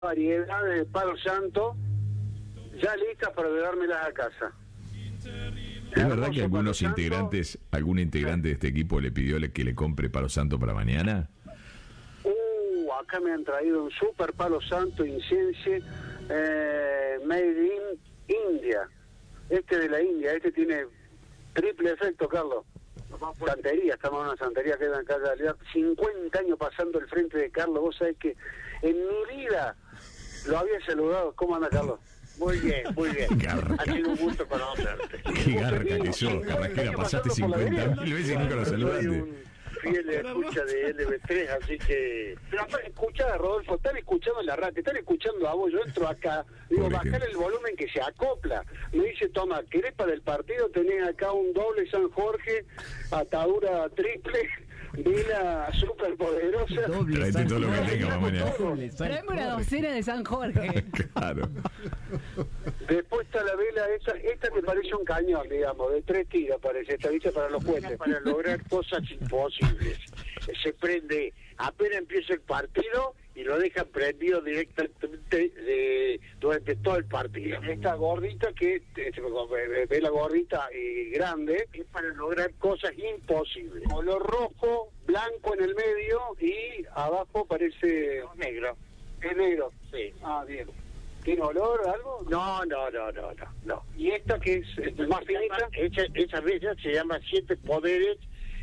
variedades de palo santo ya listas para llevármelas a casa. ¿Es verdad que algún integrante de este equipo le pidió que le compre palo santo para mañana? Acá me han traído un super palo santo Incense made in India. Este de la India, este tiene triple efecto, Carlos. Santería, estamos en una santería que es en calle Realidad. 50 años pasando el frente de Carlos. Vos sabés que en mi vida lo había saludado. ¿Cómo anda, Carlos? Muy bien, muy bien. Garca. Ha sido un gusto conocerte. Qué garca que sos, Carrasquera. Pasaste 50.000 veces y nunca lo Soy saludaste. un fiel escucha de LB3, así que... Pero escucha, Rodolfo, están escuchando en la radio, están escuchando a vos. Yo entro acá, digo, Pobre bajar gente. el volumen que se acopla. Me dice, toma, ¿querés para el partido? Tenés acá un doble San Jorge, atadura triple, vela súper poderosa. Traete todo lo que tenga para mañana. Traeme una docena de San Jorge. Claro. Después está la vela esta que parece un cañón, digamos, de 3 tiros parece, esta vista para los puentes. para lograr cosas imposibles. Se prende apenas empieza el partido y lo dejan prendido directamente durante todo el partido. Esta gordita que, vela gordita y grande, Es para lograr cosas imposibles. color rojo, blanco en el medio y abajo parece... Negro. Es negro. Sí. Ah, bien. ¿Tiene olor o algo? No. ¿Y esta que es más finita? Esa bella se llama 7 poderes,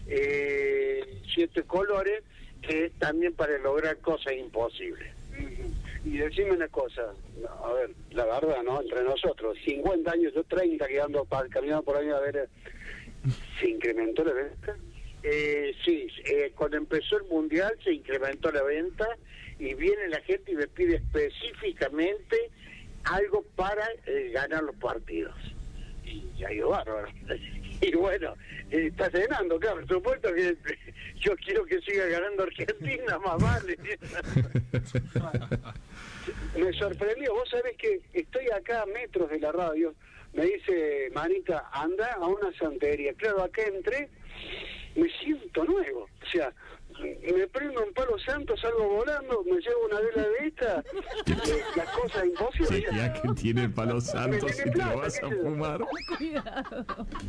7 colores, que es también para lograr cosas imposibles. Y decime una cosa, a ver, la verdad, ¿no? Entre nosotros, 50 años, yo 30 que ando caminando por ahí a ver, ¿se incrementó la venta? Sí, cuando empezó el Mundial se incrementó la venta y viene la gente y me pide específicamente algo para ganar los partidos. Y ya ido bárbaro. Y bueno, Está cenando, claro. por supuesto que yo quiero que siga ganando Argentina, más vale. Me sorprendió, vos sabés que estoy acá a metros de la radio, me dice, manita, anda a una santería. Claro, acá entré, me siento nuevo, o sea, me prendo un palo santo, salgo volando, me llevo una vela de esta, las cosas imposibles. Ya que tiene el palo santo, Me si tiene te lo plata, vas a qué sé yo. fumar. Cuidado.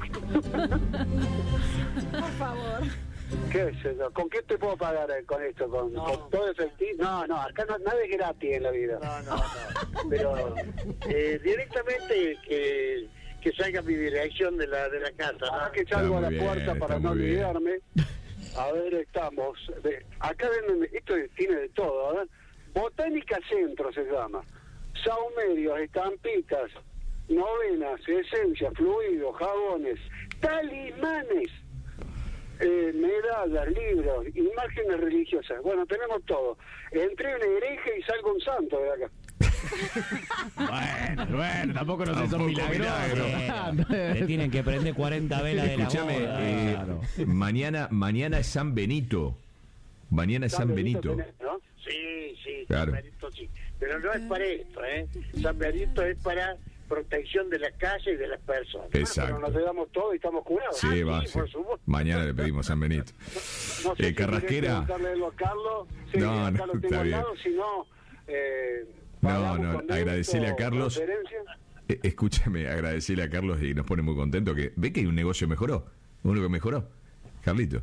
Por favor. ¿Qué sé yo? ¿Con qué te puedo pagar con esto? ¿Con todo efectivo? No, acá nada es gratis en la vida. No. Pero directamente que salga mi dirección de la casa, ¿no? Acá que salgo a Está la muy puerta bien, para está no muy bien. olvidarme. A ver, estamos. Acá venden, esto tiene de todo, ¿verdad? Botánica Centro se llama. Saumerios, estampitas, novenas, esencias, fluidos, jabones, talismanes, medallas, libros, imágenes religiosas. Bueno, tenemos todo. Entré en el hereje y salgo un santo de acá. Bueno, tampoco no sé, son Tampoco milagros. Le tienen que prender 40 velas de la Escúchame, boda. Claro. mañana es San Benito. Mañana es San Benito. tenés, ¿no? Sí, Claro. San Benito sí. Pero no es para esto, ¿eh? San Benito es para protección de la calle y de las personas. Pero Exacto. nos llevamos todo y estamos curados. Sí, va. sí, Sí. por supuesto. Mañana le pedimos San Benito. No sé si Carrasquera. querés preguntarle algo a Carlos. Sí, No, acá no, lo tengo está al bien. lado, si no... No, pagamos no, con débito, agradecele a Carlos. transferencia. Escúchame, agradecerle a Carlos y nos pone muy contento que ve que hay un negocio mejoró. Uno que mejoró, Carlito.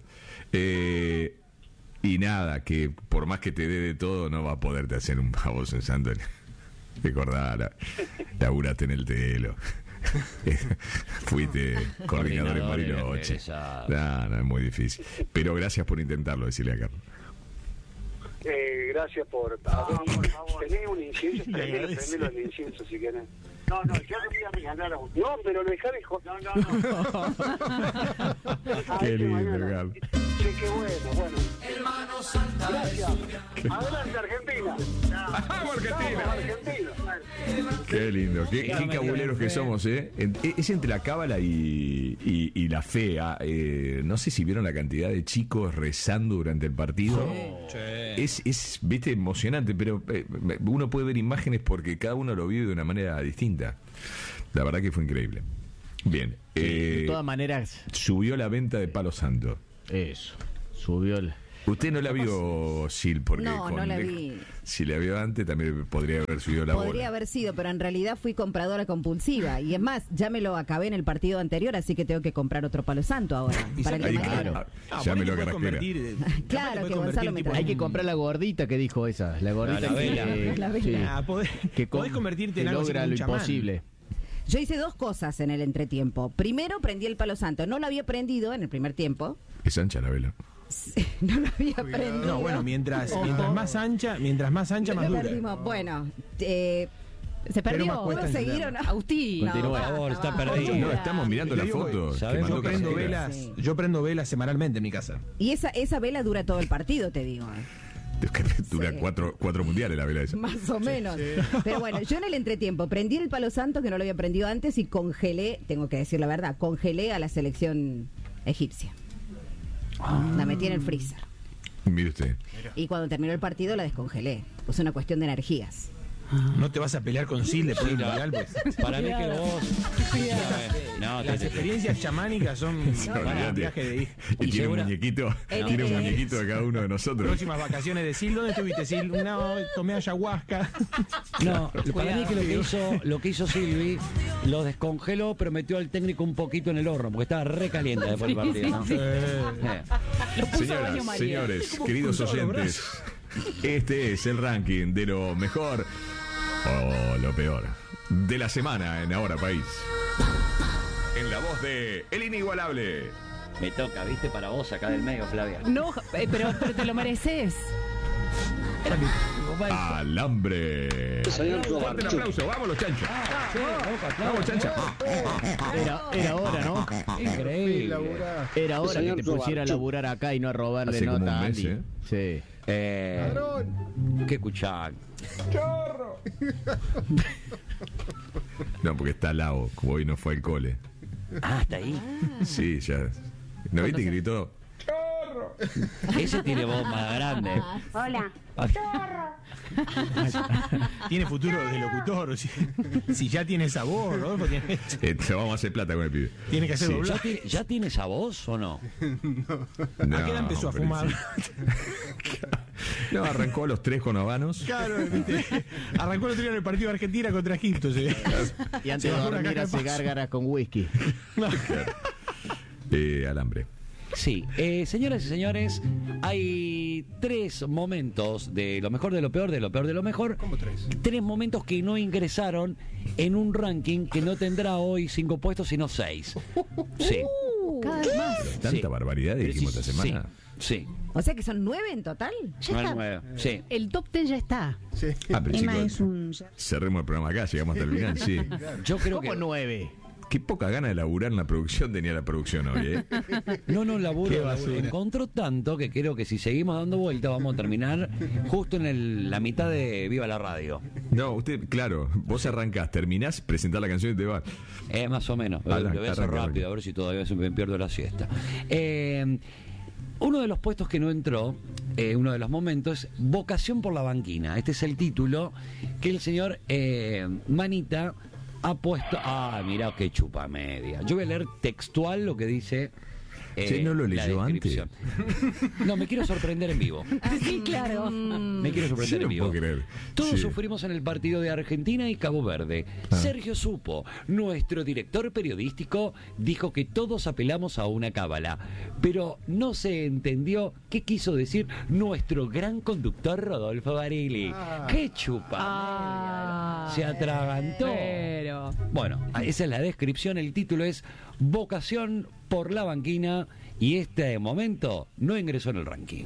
Y nada, que por más que te dé de todo, no va a poderte hacer un pavo en santo. Recordá, laburaste en el telo. Fuiste coordinador en Bariloche. egresado. No, es muy difícil. Pero gracias por intentarlo, decirle a Carlos. Gracias por... Tenés un incienso, prendelo el incienso si querés. No, yo le voy a regalar a usted. No, pero dejá de joder. No. Qué lindo, Carlos. Sí, qué bueno. Gracias. Adelante, Argentina. ¡Vamos, Vamos, Argentina. Qué lindo, qué cabuleros que somos, ¿eh? Es entre la cábala y la fe. No sé si vieron la cantidad de chicos rezando durante el partido. Es viste, emocionante, pero uno puede ver imágenes porque cada uno lo vive de una manera distinta. La verdad que fue increíble. Bien. De todas maneras, Subió la venta de Palo Santo. eso. Subió Usted no la vio, Sil, porque No, no la vi. Si la vio antes también podría haber subido la bola. Podría haber sido, pero en realidad fui compradora compulsiva. Y es más, ya me lo acabé en el partido anterior, así que tengo que comprar otro palo santo ahora. Para el de Ahí, mañana. ya me lo caractera. Claro, que Gonzalo me trae. Hay que comprar la gordita que dijo esa. La gordita La vela. La vela. que podés convertirte en algo así logra como lo un chamán. imposible. Yo hice 2 cosas en el entretiempo. Primero, prendí el palo santo. No lo había prendido en el primer tiempo. Es ancha la vela. No lo había prendido. No, bueno, mientras más ancha, más Lo dura. perdimos. Bueno, ¿Se Pero perdió? más cuesta ¿puedo seguir o entenderlo. no? Agustín. No, Por favor, está perdido. No, estamos mirando la Te digo, foto. que ¿sabes? mandó Yo prendo Casera. velas, Sí. yo prendo velas semanalmente en mi casa. Y esa vela dura todo el partido, te digo. Dura Sí. 4 mundiales la vela esa. Más o menos. Pero bueno, yo en el entretiempo prendí el palo santo, que no lo había prendido antes, y congelé, tengo que decir la verdad, congelé a la selección egipcia. La metí en el freezer. Mire usted. Y cuando terminó el partido la descongelé. Es una cuestión de energías. No te vas a pelear con Sil después del mundial, pues. Para mí que vos... No, Las experiencias chamánicas son para un Olvídate. viaje de Y tiene un segura- muñequito. Tiene un muñequito de cada uno de nosotros. próximas vacaciones de Sil. ¿Dónde estuviste, Sil? No, tomé ayahuasca. No, para mí que lo que hizo Silvi, lo descongeló, pero metió al técnico un poquito en el horno, porque estaba re caliente después del partido, ¿no? Lo puso a baño Señoras, María. señores, queridos oyentes, este es el ranking de lo mejor o lo peor de la semana en Ahora País. En la voz de El Inigualable. Me toca, ¿viste? Para vos acá del medio, Flavia. No, pero te lo mereces. Alambre. Fuerte el aplauso, vamos los chanchos. Vamos, chancha. Era hora, ¿no? Increíble. Era hora que te pusiera a laburar acá y no a robarle Hace como nota un a mes, Andy. Sí. ¿Qué escuchás? No, porque está Lao, como hoy no fue al cole. Ah, ¿está ahí? Sí, ya. ¿No viste que gritó? Ese tiene voz más grande. Hola. Tiene futuro de locutor. Si ya tiene esa voz, Rodolfo, Te vamos a hacer plata con el pibe. tiene que hacer Sí. doblaje. ¿Ya tiene esa voz o no? No, ¿A qué edad empezó a pero fumar? sí. No, arrancó a los 3 con habanos. Claro, ¿viste? Arrancó el otro día en el partido de Argentina contra Egipto. ¿sí? Y antes Se de bajó una dormir caja de hace paso. gárgaras con whisky. Alambre. Sí, señoras y señores, hay 3 momentos de lo mejor, de lo peor, de lo peor, de lo mejor. ¿Cómo 3? 3 momentos que no ingresaron en un ranking que no tendrá hoy 5 puestos, sino 6. Sí. Cada vez más. Tanta Sí. barbaridad dijimos esta semana. Sí. O sea que son 9 en total. Sí. El top 10 ya está. Ah, pero Emma chicos, es un... cerremos el programa acá, llegamos hasta el final, sí. Yo creo ¿Cómo que 9? Qué poca gana de laburar en la producción tenía la producción hoy, ¿eh? no laburo. Qué basura. Encontró tanto que creo que si seguimos dando vuelta vamos a terminar justo en la mitad de Viva la Radio. No, usted, claro, vos arrancás, terminás, presentás la canción y te vas. Más o menos. Arranca, Lo voy a hacer arranca, rápido, arranca. a ver si todavía se me pierdo la siesta. Uno de los puestos que no entró, uno de los momentos, es Vocación por la Banquina. Este es el título que el señor Manita ha puesto. Ah, mirá qué chupa media. Yo voy a leer textual lo que dice. Sí, ¿no lo la leyó descripción. No, me quiero sorprender en vivo. Sí, claro. Me quiero Yo sorprender no en vivo. puedo creer. Todos Sí. sufrimos en el partido de Argentina y Cabo Verde. Sergio Supo, nuestro director periodístico, dijo que todos apelamos a una cábala, pero no se entendió qué quiso decir nuestro gran conductor Rodolfo Barili. ¡Qué chupa! Se atragantó. Pero... Bueno, esa es la descripción. El título es Vocación por la Banquina y este momento no ingresó en el ranking.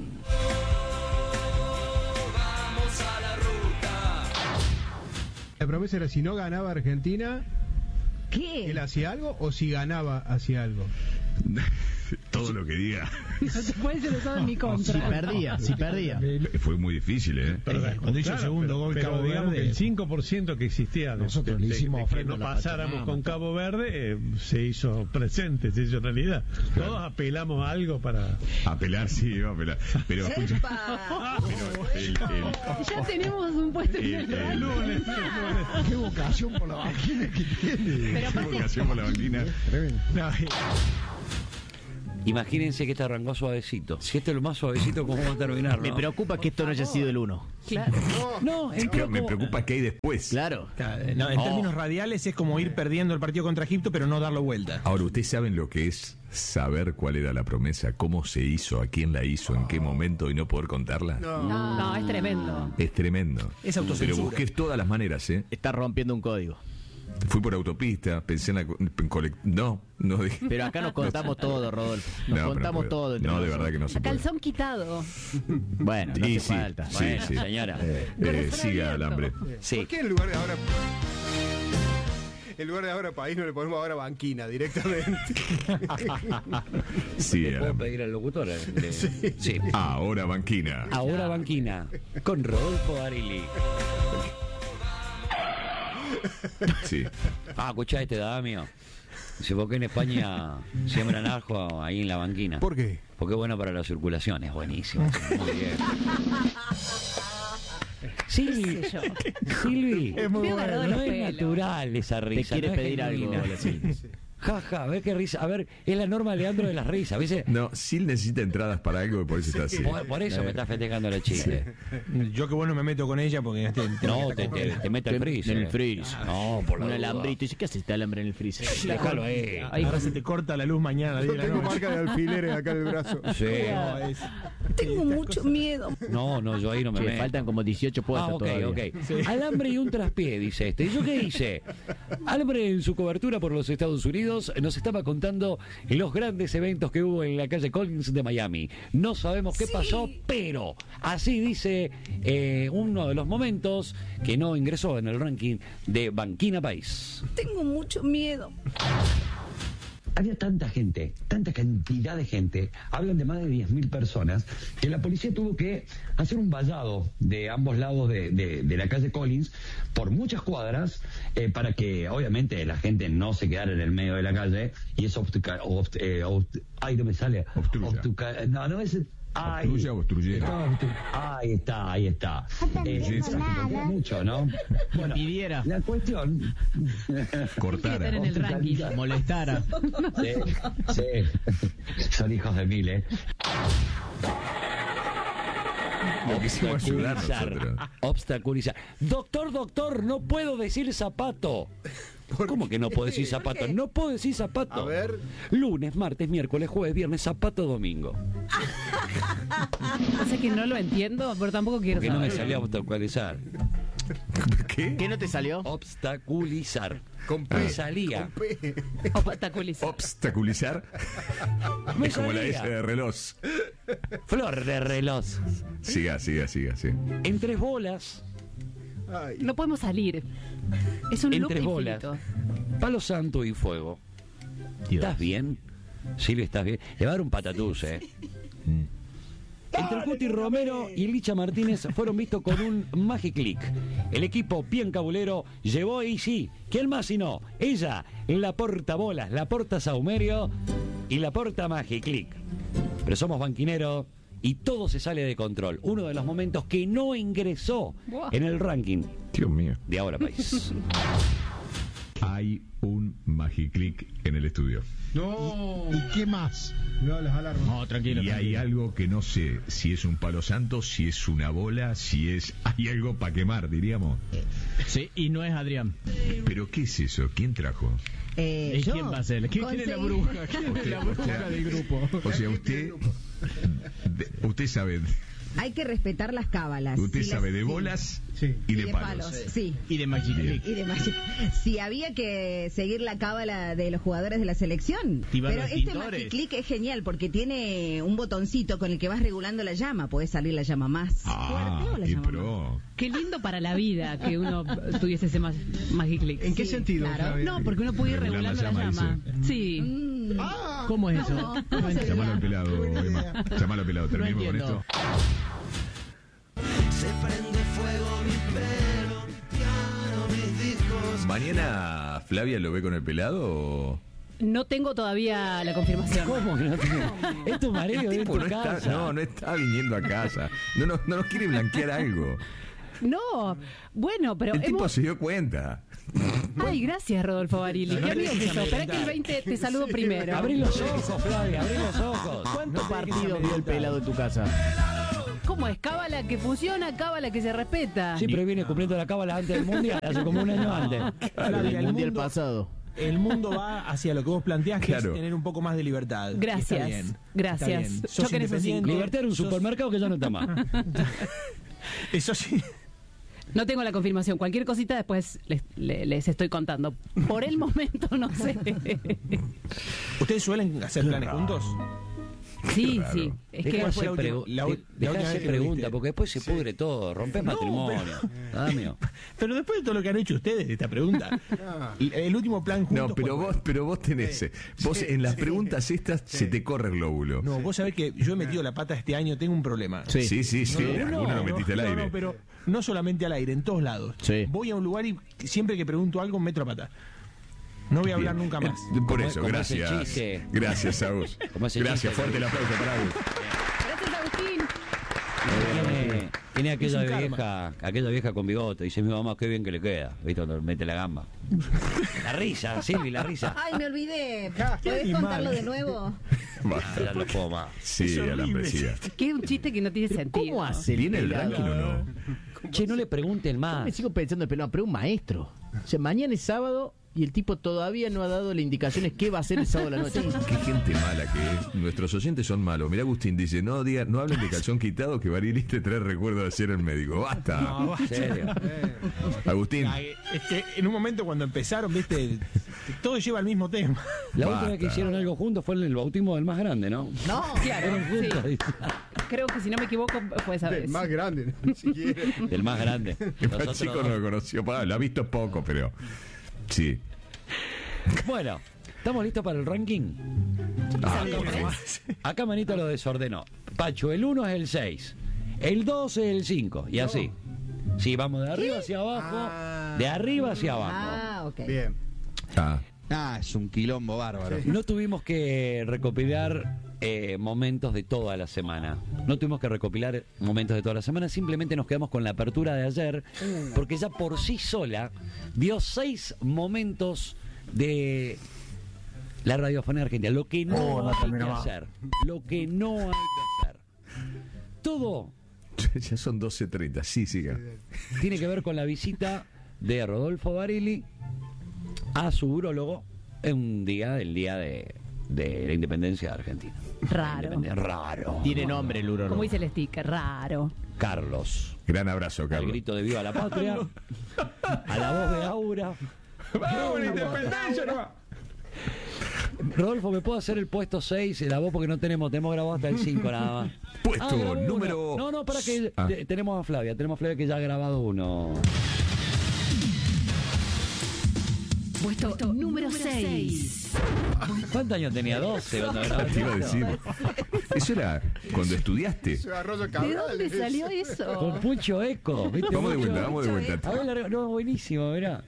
La promesa era si no ganaba Argentina, ¿Qué? él hacía algo o si ganaba hacía algo. Todo lo que diga. No se puede ser usado en mi Si contra. perdía. Fue muy difícil, ¿eh? Cuando hizo el segundo gol pero Cabo digamos Verde, que el 5% que existía Nosotros le hicimos que ofrenda no a la pasáramos Pachamama, con Cabo Verde, se hizo presente, se hizo realidad. Todos apelamos a algo para... Apelar, sí, iba a apelar. Pero escucha. Ya tenemos un puesto en el ranking. qué vocación por la vagina que tiene. Pero Qué vocación por la banquina. No, Imagínense que este arrancó suavecito. Si este es lo más suavecito, ¿cómo va a terminar? Me ¿no? preocupa que esto no haya sido el 1. Claro. No, Me preocupa qué hay después. Claro. No, en términos radiales es como ir perdiendo el partido contra Egipto, pero no darlo vuelta. Ahora, ¿ustedes saben lo que es saber cuál era la promesa, cómo se hizo, a quién la hizo, en qué momento y no poder contarla? No, es tremendo. Es tremendo. Es autocensura. Pero busqué todas las maneras, ¿eh? Está rompiendo un código. Fui por autopista, pensé no dije. Pero acá nos contamos todo, Rodolfo. Nos No, pero contamos no todo. puede. entre No, de nosotros. verdad que no se A puede. calzón quitado. Bueno, no Y hace sí, falta. sí, Bueno, sí. señora. Corazón Siga al abierto. hambre. Sí. ¿Por qué en lugar de ahora país no le ponemos ahora banquina directamente? Sí, ¿Le al puedo hambre. pedir al locutor? Sí. Ahora banquina. Ahora banquina, con Rodolfo Arili. Sí. Escuchá este Damio. Dice, ¿por qué en España siembran ajo ahí en la banquina? ¿Por qué? Porque es bueno para la circulación, es buenísimo. Muy bien. Silvi, ¿Qué sé yo? Silvi, Es muy Me bueno. agarró no los es pelos. natural esa Te risa. quiere no es pedir algo, genuina. la Silvi. Jaja, a ver qué risa. A ver, es la Norma Leandro de las risas, ¿viste? No, Sil necesita entradas para algo y por eso está así. Por eso me está festejando la chiste. Yo que bueno me meto con ella porque No, te mete el freezer. En el freezer. No, por la Un duda. alambrito. Dice, ¿qué hace este alambre en el freezer? Déjalo ahí. Ahora se te corta la luz mañana a 10 de Yo la tengo noche. marca de alfileres acá en el brazo. Sí. No, es- Tengo mucho miedo. No, yo ahí no me Che, meto. faltan como 18 puestos Ok, todavía. ok. Alambre y un traspié, dice este. ¿Y yo qué hice? Alambre en su cobertura por los Estados Unidos nos estaba contando los grandes eventos que hubo en la calle Collins de Miami. No sabemos qué pasó, pero así dice uno de los momentos que no ingresó en el ranking de Banquina País. Tengo mucho miedo. Había tanta gente, tanta cantidad de gente, hablan de más de 10.000 personas, que la policía tuvo que hacer un vallado de ambos lados de la calle Collins por muchas cuadras para que obviamente la gente no se quedara en el medio de la calle y eso ay, no me sale. Obstruya. No es... Ay, Obstruya o obstruyera. Ahí está. Era mucho, ¿no? Bueno, Pidiera. la cuestión... Cortara. En el ranking. Molestara. Sí. Son hijos de mil, ¿eh? Lo quisimos ayudar nosotros. Obstaculizar. Doctor, no puedo decir zapato. ¿Cómo que no puedo decir zapato? No puedo decir zapato. A ver. Lunes, martes, miércoles, jueves, viernes, zapato, domingo. O sea que no lo entiendo, pero tampoco quiero Porque no me saber. salió a obstaculizar. ¿Qué? ¿Qué no te salió? Obstaculizar. Con P. Me salía. Obstaculizar. Obstaculizar. Me Es como la salía. S de reloj. Flor de reloj. Siga, sí. En 3 bolas. Ay. No podemos salir. Es un En loop 3 bolas. infinito. Palo santo y fuego. ¿Estás bien? Silvia, ¿estás bien? Le va a dar un patatús, ¿eh? Entre el Cuti Romero y Licha Martínez fueron vistos con un Magic Click. El equipo bien cabulero llevó y sí, ¿quién más si no? Ella, la portabolas, la porta saumerio y la porta Magic Click. Pero somos banquineros y todo se sale de control. Uno de los momentos que no ingresó en el ranking Dios mío. de Ahora País. Hay un Magiclick en el estudio. No. ¿Y qué más? No, las alarmas. No, tranquilo. Y hay algo que no sé si es un palo santo, si es una bola, si es... Hay algo para quemar, diríamos. Sí, y no es Adrián. ¿Pero qué es eso? ¿Quién trajo? ¿Y Yo quién va a ser? ¿Quién es la bruja? ¿Quién es la bruja del grupo? O sea, usted sabe... Hay que respetar las cábalas. Usted Si sabe las- de sí. bolas Sí. y de palos. Sí. Y de Magic Click. Y de Magic. Si había que seguir la cábala de los jugadores de la selección. Activar Pero los este extintores. Magic Click es genial porque tiene un botoncito con el que vas regulando la llama. Puede salir la llama más fuerte o la qué llama pro. Qué lindo para la vida que uno tuviese ese Magic Click. ¿En qué Sí, sentido? claro. Javi? No, porque uno puede ir Regular la regulando la llama, llama. Sí. más. ¿Cómo es eso? ¿Cómo sería? Llamalo al pelado, Emma. Llamalo al pelado. Terminemos con entiendo. esto. ¿Mañana Flavia lo ve con el pelado o...? No tengo todavía la confirmación. ¿Cómo que no tiene? Es tu marido de Tipo, tu no casa. está, no está viniendo a casa. No nos quiere blanquear algo. No, bueno, pero El tipo hemos... se dio cuenta. Ay, gracias, Rodolfo Barili. No, Qué no amigo te que dejes sos. Espera que el amedrentar. 20 te saludo primero. Abrí los ojos, Flavia, abrí los ojos. ¿Cuántos No te dejes partidos vio el amedrentar. pelado en tu casa? ¿Cómo es? Cábala que funciona, cábala que se respeta. Sí, pero viene cumpliendo la cábala antes del mundial, hace como un año antes. Flavia, El mundial mundo- pasado. El mundo va hacia lo que vos planteás, que Claro. es tener un poco más de libertad. Gracias. Está bien. Gracias. Está bien. Yo Sos que en eso sí. independiente, Libertad era un sos- supermercado que ya no está más. Eso sí. No tengo la confirmación. Cualquier cosita después les estoy contando. Por el momento no sé. ¿Ustedes suelen hacer planes juntos? Sí, Raro. sí. Es Dejá que de fue la hacer última- la de- última dejá de vez hacer que lo preguntas, viste? porque después se pudre todo, rompes matrimonio. Nada mío. Pero después de todo lo que han hecho ustedes, esta pregunta. El último plan juntos. No, pero ¿cuál fue? vos tenés. Vos en las preguntas estas se te corre el glóbulo. No, vos sabés que yo he metido la pata este año, tengo un problema. Sí, sí, sí. Alguno lo metiste al aire. No, pero no solamente al aire, en todos lados. Sí. Voy a un lugar y siempre que pregunto algo meto la pata. No voy a hablar Bien. nunca más. Por Como- eso, como ese gracias. chiste. Gracias, Agus. Como ese Gracias, chiste fuerte que- el aplauso para Agus. Gracias, Agustín. Tiene Es un aquella vieja con bigote. Dice mi mamá, qué bien que le queda. ¿Viste? Cuando mete la gamba. La risa, Silvi, la risa. Ay, me olvidé. Qué ¿Podés animal. contarlo de nuevo? Ah, ya no puedo más. Sí, Es a la horrible. membresía. Que es un chiste que no tiene sentido. ¿Cómo hace? ¿Viene el pelado? ranking o no? Che, no le pregunten Yo más. me sigo pensando en el pelado, pero un maestro. O sea, mañana es sábado y el tipo todavía no ha dado las indicaciones qué va a hacer el sábado a la noche. Qué gente mala que es. Nuestros oyentes son malos. Mirá, Agustín dice, no hablen de calzón quitado, que Barili te trae recuerdo de ayer el médico. ¡Basta! No, En serio. Agustín, En un momento cuando empezaron, viste, todo lleva al mismo tema. La Basta. última vez que hicieron algo juntos fue en el bautismo del más grande, ¿no? No, Claro, Fueron sí. juntos, dice. Creo que si no me equivoco fue esa vez. Más grande, ni siquiera. Del más grande. el Nosotros chico dos. no lo conoció. Lo ha visto poco, pero... Sí. Bueno, ¿estamos listos para el ranking? Ah, Acá Manito lo desordenó. Pacho, el 1 es el 6, el 2 es el 5, y así. Sí, vamos de arriba hacia abajo, de arriba hacia abajo. Ah, ok. Bien. Es un quilombo bárbaro. No tuvimos que recopilar momentos de toda la semana. No tuvimos que recopilar momentos de toda la semana, simplemente nos quedamos con la apertura de ayer, porque ya por sí sola dio 6 momentos de la radiofonía argentina. Lo que no hay que hacer. Lo que no hay que hacer. Todo Ya son 12:30. Sí, siga. tiene que ver con la visita de Rodolfo Barili a su urólogo en un día, el día de la independencia de Argentina. Raro. Raro. Tiene nombre el urólogo. Como dice el sticker, raro. Carlos. Gran abrazo, Al Carlos. grito de Viva la Patria. A la voz de Aura. ¡Vamos, la independencia! No. Rodolfo, ¿me puedo hacer el puesto 6? La voz porque no tenemos grabado hasta el 5 nada más. Puesto grabó uno. número... No, para que Ah. tenemos a Flavia que ya ha grabado uno. Puesto número 6. ¿Cuántos años tenía? 12 cuando grabó. Te iba a decir. Eso era cuando estudiaste. Arroyo ¿De Cabral. dónde salió Con eso? Pucho Eco. ¿viste? Vamos de Pucho? vuelta, vamos de vuelta. A ver, no, buenísimo, mirá.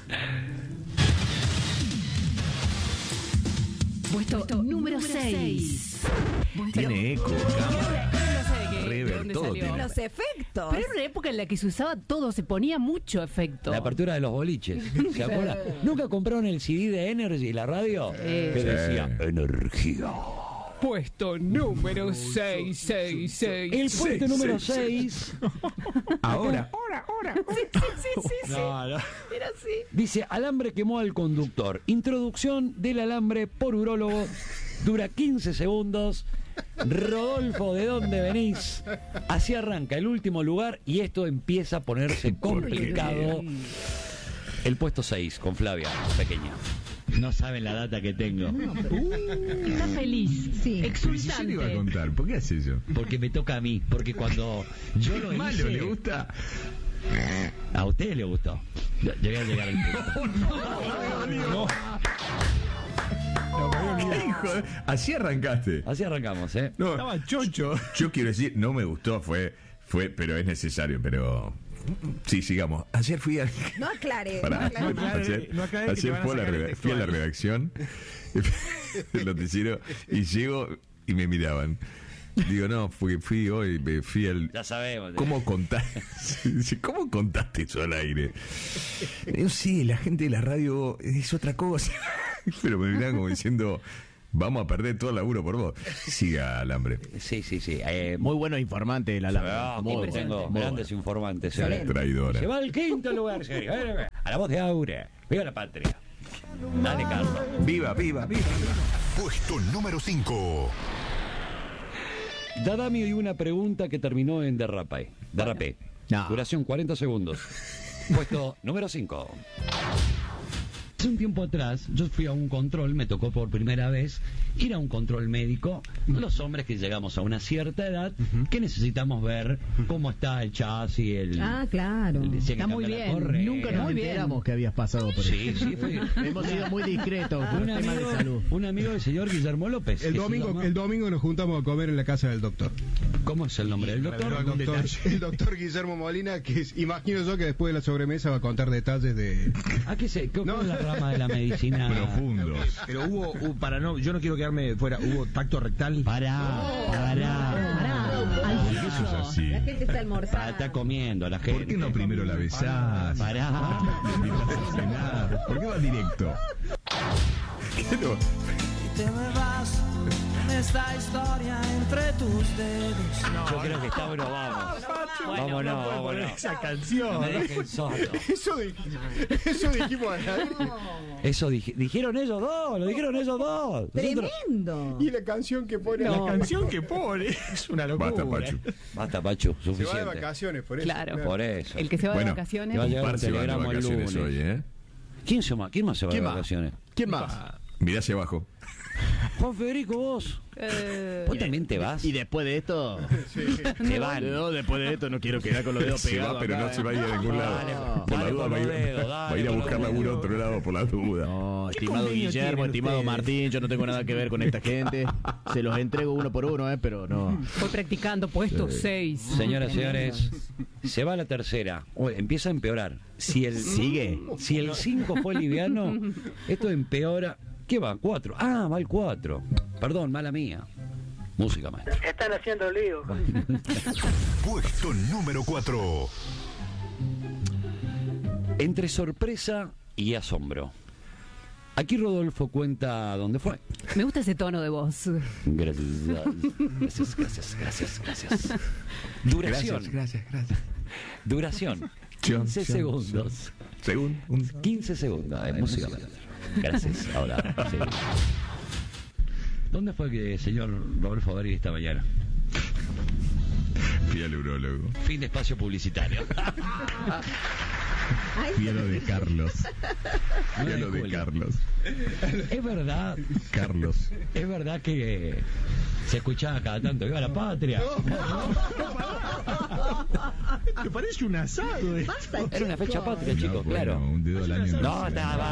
Puesto número 6. Tiene eco, cámara, de reverb, dónde todo salió. tiene. Los efectos. Pero era una época en la que se usaba todo, se ponía mucho efecto. La apertura de los boliches. ¿Se acuerdan? ¿Nunca compraron el CD de Energy, la radio? Que Sí. decía Energía. Puesto número 6. El puesto número 6 Ahora. Sí. No. Era así. dice: alambre quemó al conductor. Introducción del alambre por urólogo. Dura 15 segundos. Rodolfo, ¿de dónde venís? Así arranca el último lugar y esto empieza a ponerse complicado. El puesto 6 con Flavia, pequeña. No saben la data que tengo. Está feliz. Sí. Si yo le iba a contar, ¿por qué hace eso? Porque me toca a mí. Porque cuando yo lo ¿Malo hice... le gusta? A ustedes les gustó. Yo voy a llegar al punto. ¿Qué hijo de- Así arrancaste. Así arrancamos, ¿eh? No, Estaba chocho. yo quiero decir, no me gustó, fue, pero es necesario, pero... Sí, sigamos. Ayer fui a... No aclare. Pará. No aclare. No aclare que te Ayer van a fui a sacar el fui a la textual. redacción del noticiero y llego y me miraban. Digo, no, fui hoy, fui al... Ya sabemos. ¿Cómo contaste? ¿Cómo contaste eso al aire? Digo, sí, la gente de la radio es otra cosa. Pero me miraban como diciendo, vamos a perder todo el laburo por vos. Siga, Alambre. Sí. Muy buenos informantes el Alambre. Tengo grandes informantes. Traidora. Se va al quinto lugar, serio. A la voz de Aura. Viva la patria. Dale, Carlos. Viva. Puesto número 5. Dadamio y una pregunta que terminó en derrapé. No. Duración 40 segundos. Puesto número 5. Hace un tiempo atrás yo fui a un control, me tocó por primera vez ir a un control médico. Los hombres que llegamos a una cierta edad, que necesitamos ver cómo está el chasis, claro. Está muy bien. Nunca nos enteramos que habías pasado por eso. Sí, fue. Hemos sido muy discretos por temas de salud. Un amigo del señor Guillermo López. El domingo nos juntamos a comer en la casa del doctor. ¿Cómo es el nombre del doctor? El doctor Guillermo Molina, que imagino yo que después de la sobremesa va a contar detalles de... ¿A qué se? ¿Cómo es la rama de la medicina? Profundos. Pero yo no quiero quedarme fuera, ¿hubo tacto rectal? Pará. Eso es así. La gente está almorzando. Está comiendo la gente. ¿Por qué no primero la besás? Pará. ¿Por qué vas directo? Pero... Te me vas con esta historia entre tus dedos. Yo creo que está bueno, vamos. Vámonos. Esa canción. Me dejen solo. Eso dijimos ahí. Eso dijeron ellos dos, lo dijeron ellos dos. Tremendo. Y la canción que pone... La canción que pone es una locura. Basta, Pachu. Se Suficiente. va de vacaciones, por eso. Claro. Por eso. El que se va de Bueno, vacaciones. va a llegar un Parce va de telegrama el vacaciones lunes. hoy, ¿eh? ¿Quién más se va de vacaciones? ¿Quién más? Mirá hacia abajo. Juan Federico, vos. ¿Vos también te vas? Y después de esto, Te van. no, después de esto no quiero quedar con los dedos Se pegados. va, pero acá, no se va a ir a ningún lado. Dale, Por la dale duda con va a los ir, dedos, va a ir a buscar laburo a otro lado por la duda. No, estimado convenio Guillermo, tienen estimado ustedes? Martín, yo no tengo nada que ver con esta gente. Se los entrego uno por uno, pero no. Fue practicando puesto 6. Señoras y señores, se va la tercera. Empieza a empeorar. Si el 5 fue liviano, esto empeora. ¿Qué va? 4. Ah, va el 4. Perdón, mala mía. Música, maestro. Están haciendo lío. Puesto número 4. Entre sorpresa y asombro. Aquí Rodolfo cuenta dónde fue. Me gusta ese tono de voz. Gracias. Duración. Gracias. Duración. 15 segundos. 15 segundos de música. Gracias. Ahora, sí. ¿Dónde fue que el señor Rodolfo Berghi esta mañana? Fui al urólogo. Fin de espacio publicitario. Fui a lo de Carlos. Es verdad. Carlos. Es verdad que se escuchaba cada tanto. ¡Viva la patria! ¿Te parece un asado? Era una fecha patria, chicos, claro. Un dedo al año. No,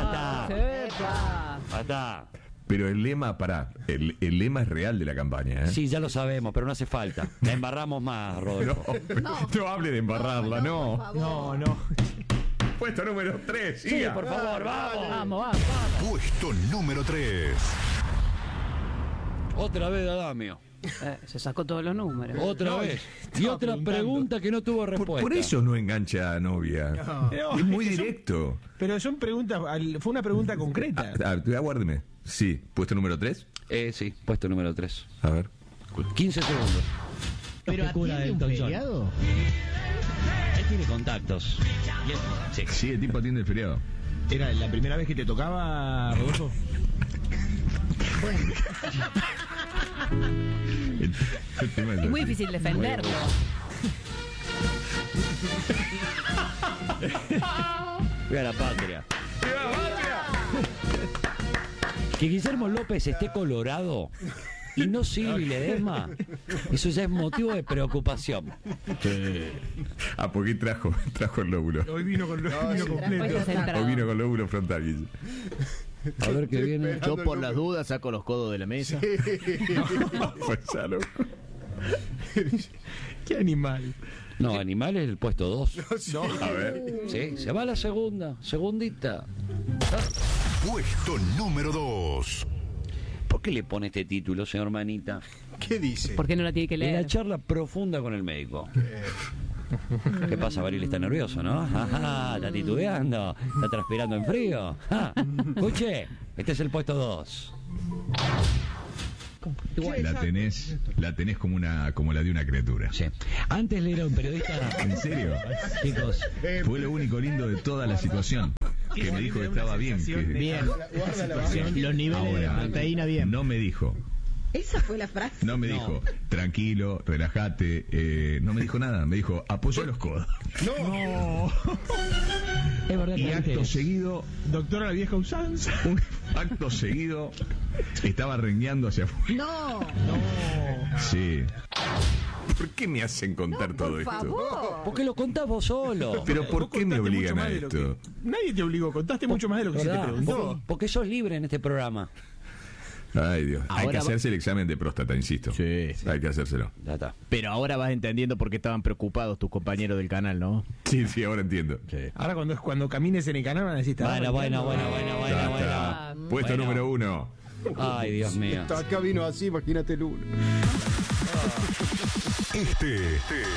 basta. Pero el lema, el lema es real de la campaña, ¿eh? Sí, ya lo sabemos, pero no hace falta. La embarramos más, Rodolfo. No hable de embarrarla, no. No. Puesto número 3. Sí, por favor, vamos. Puesto número 3. Otra vez Dadamio. Se sacó todos los números. Otra vez. Y otra pregunta que no tuvo respuesta. Por eso no engancha a novia. No, es muy directo. Pero son preguntas, fue una pregunta concreta. Aguárdeme. Sí, puesto número 3. Sí, puesto número 3. A ver. 15 segundos. ¿Pero atiende un feriado? Él tiene contactos. Sí, el tipo atiende el feriado. ¿Era la primera vez que te tocaba, Rodolfo? Bueno. Es muy difícil defenderlo. Viva la patria. Que Guillermo López esté colorado y no Silvi Ledesma, eso ya es motivo de preocupación. Porque trajo el lóbulo. Hoy vino con completo. Hoy vino con lóbulo frontal. A ver qué viene. Yo por las dudas saco los codos de la mesa. Pues ya loco. ¿Qué animal? No, animal es el puesto 2. No. A ver. Sí, se va la segundita. Puesto número 2. ¿Por qué le pone este título, señor Manita? ¿Qué dice? ¿Por qué no la tiene que En leer? la charla profunda con el médico. ¿Qué pasa, Baril? Está nervioso, ¿no? Ajá, está titubeando, está transpirando en frío. Ah, escuche, este es el puesto 2. La tenés como la de una criatura. Sí. Antes le era un periodista. ¿En serio? Chicos, Fue lo único lindo de toda la situación. Que me dijo que estaba bien. Bien. Los niveles de proteína bien. No me dijo. Esa fue la frase. No me dijo, tranquilo, relájate. No me dijo nada. Me dijo, apoya los codos. No. es verdad Y que acto antes- seguido, Doctora la vieja usanza. acto seguido, estaba rengueando hacia afuera. No. Sí. ¿Por qué me hacen contar todo Por esto? favor. ¿Por qué lo contás vos solo? Pero ¿por Vos qué me contaste obligan mucho a más de lo esto? Nadie te obligó, contaste mucho más de lo que se te ¿Verdad? preguntó. Porque sos libre en este programa. Ay, Dios. Hay Ahora que va- hacerse el examen de próstata, insisto. Sí. Hay que hacérselo. Ya está. Pero ahora vas entendiendo por qué estaban preocupados tus compañeros del canal, ¿no? Sí, ahora entiendo. Sí. Ahora cuando camines en el canal van a decir... Bueno. Ya está. Puesto Bueno. número 1. Ay, Dios mío. Acá vino así, imagínate el uno. Este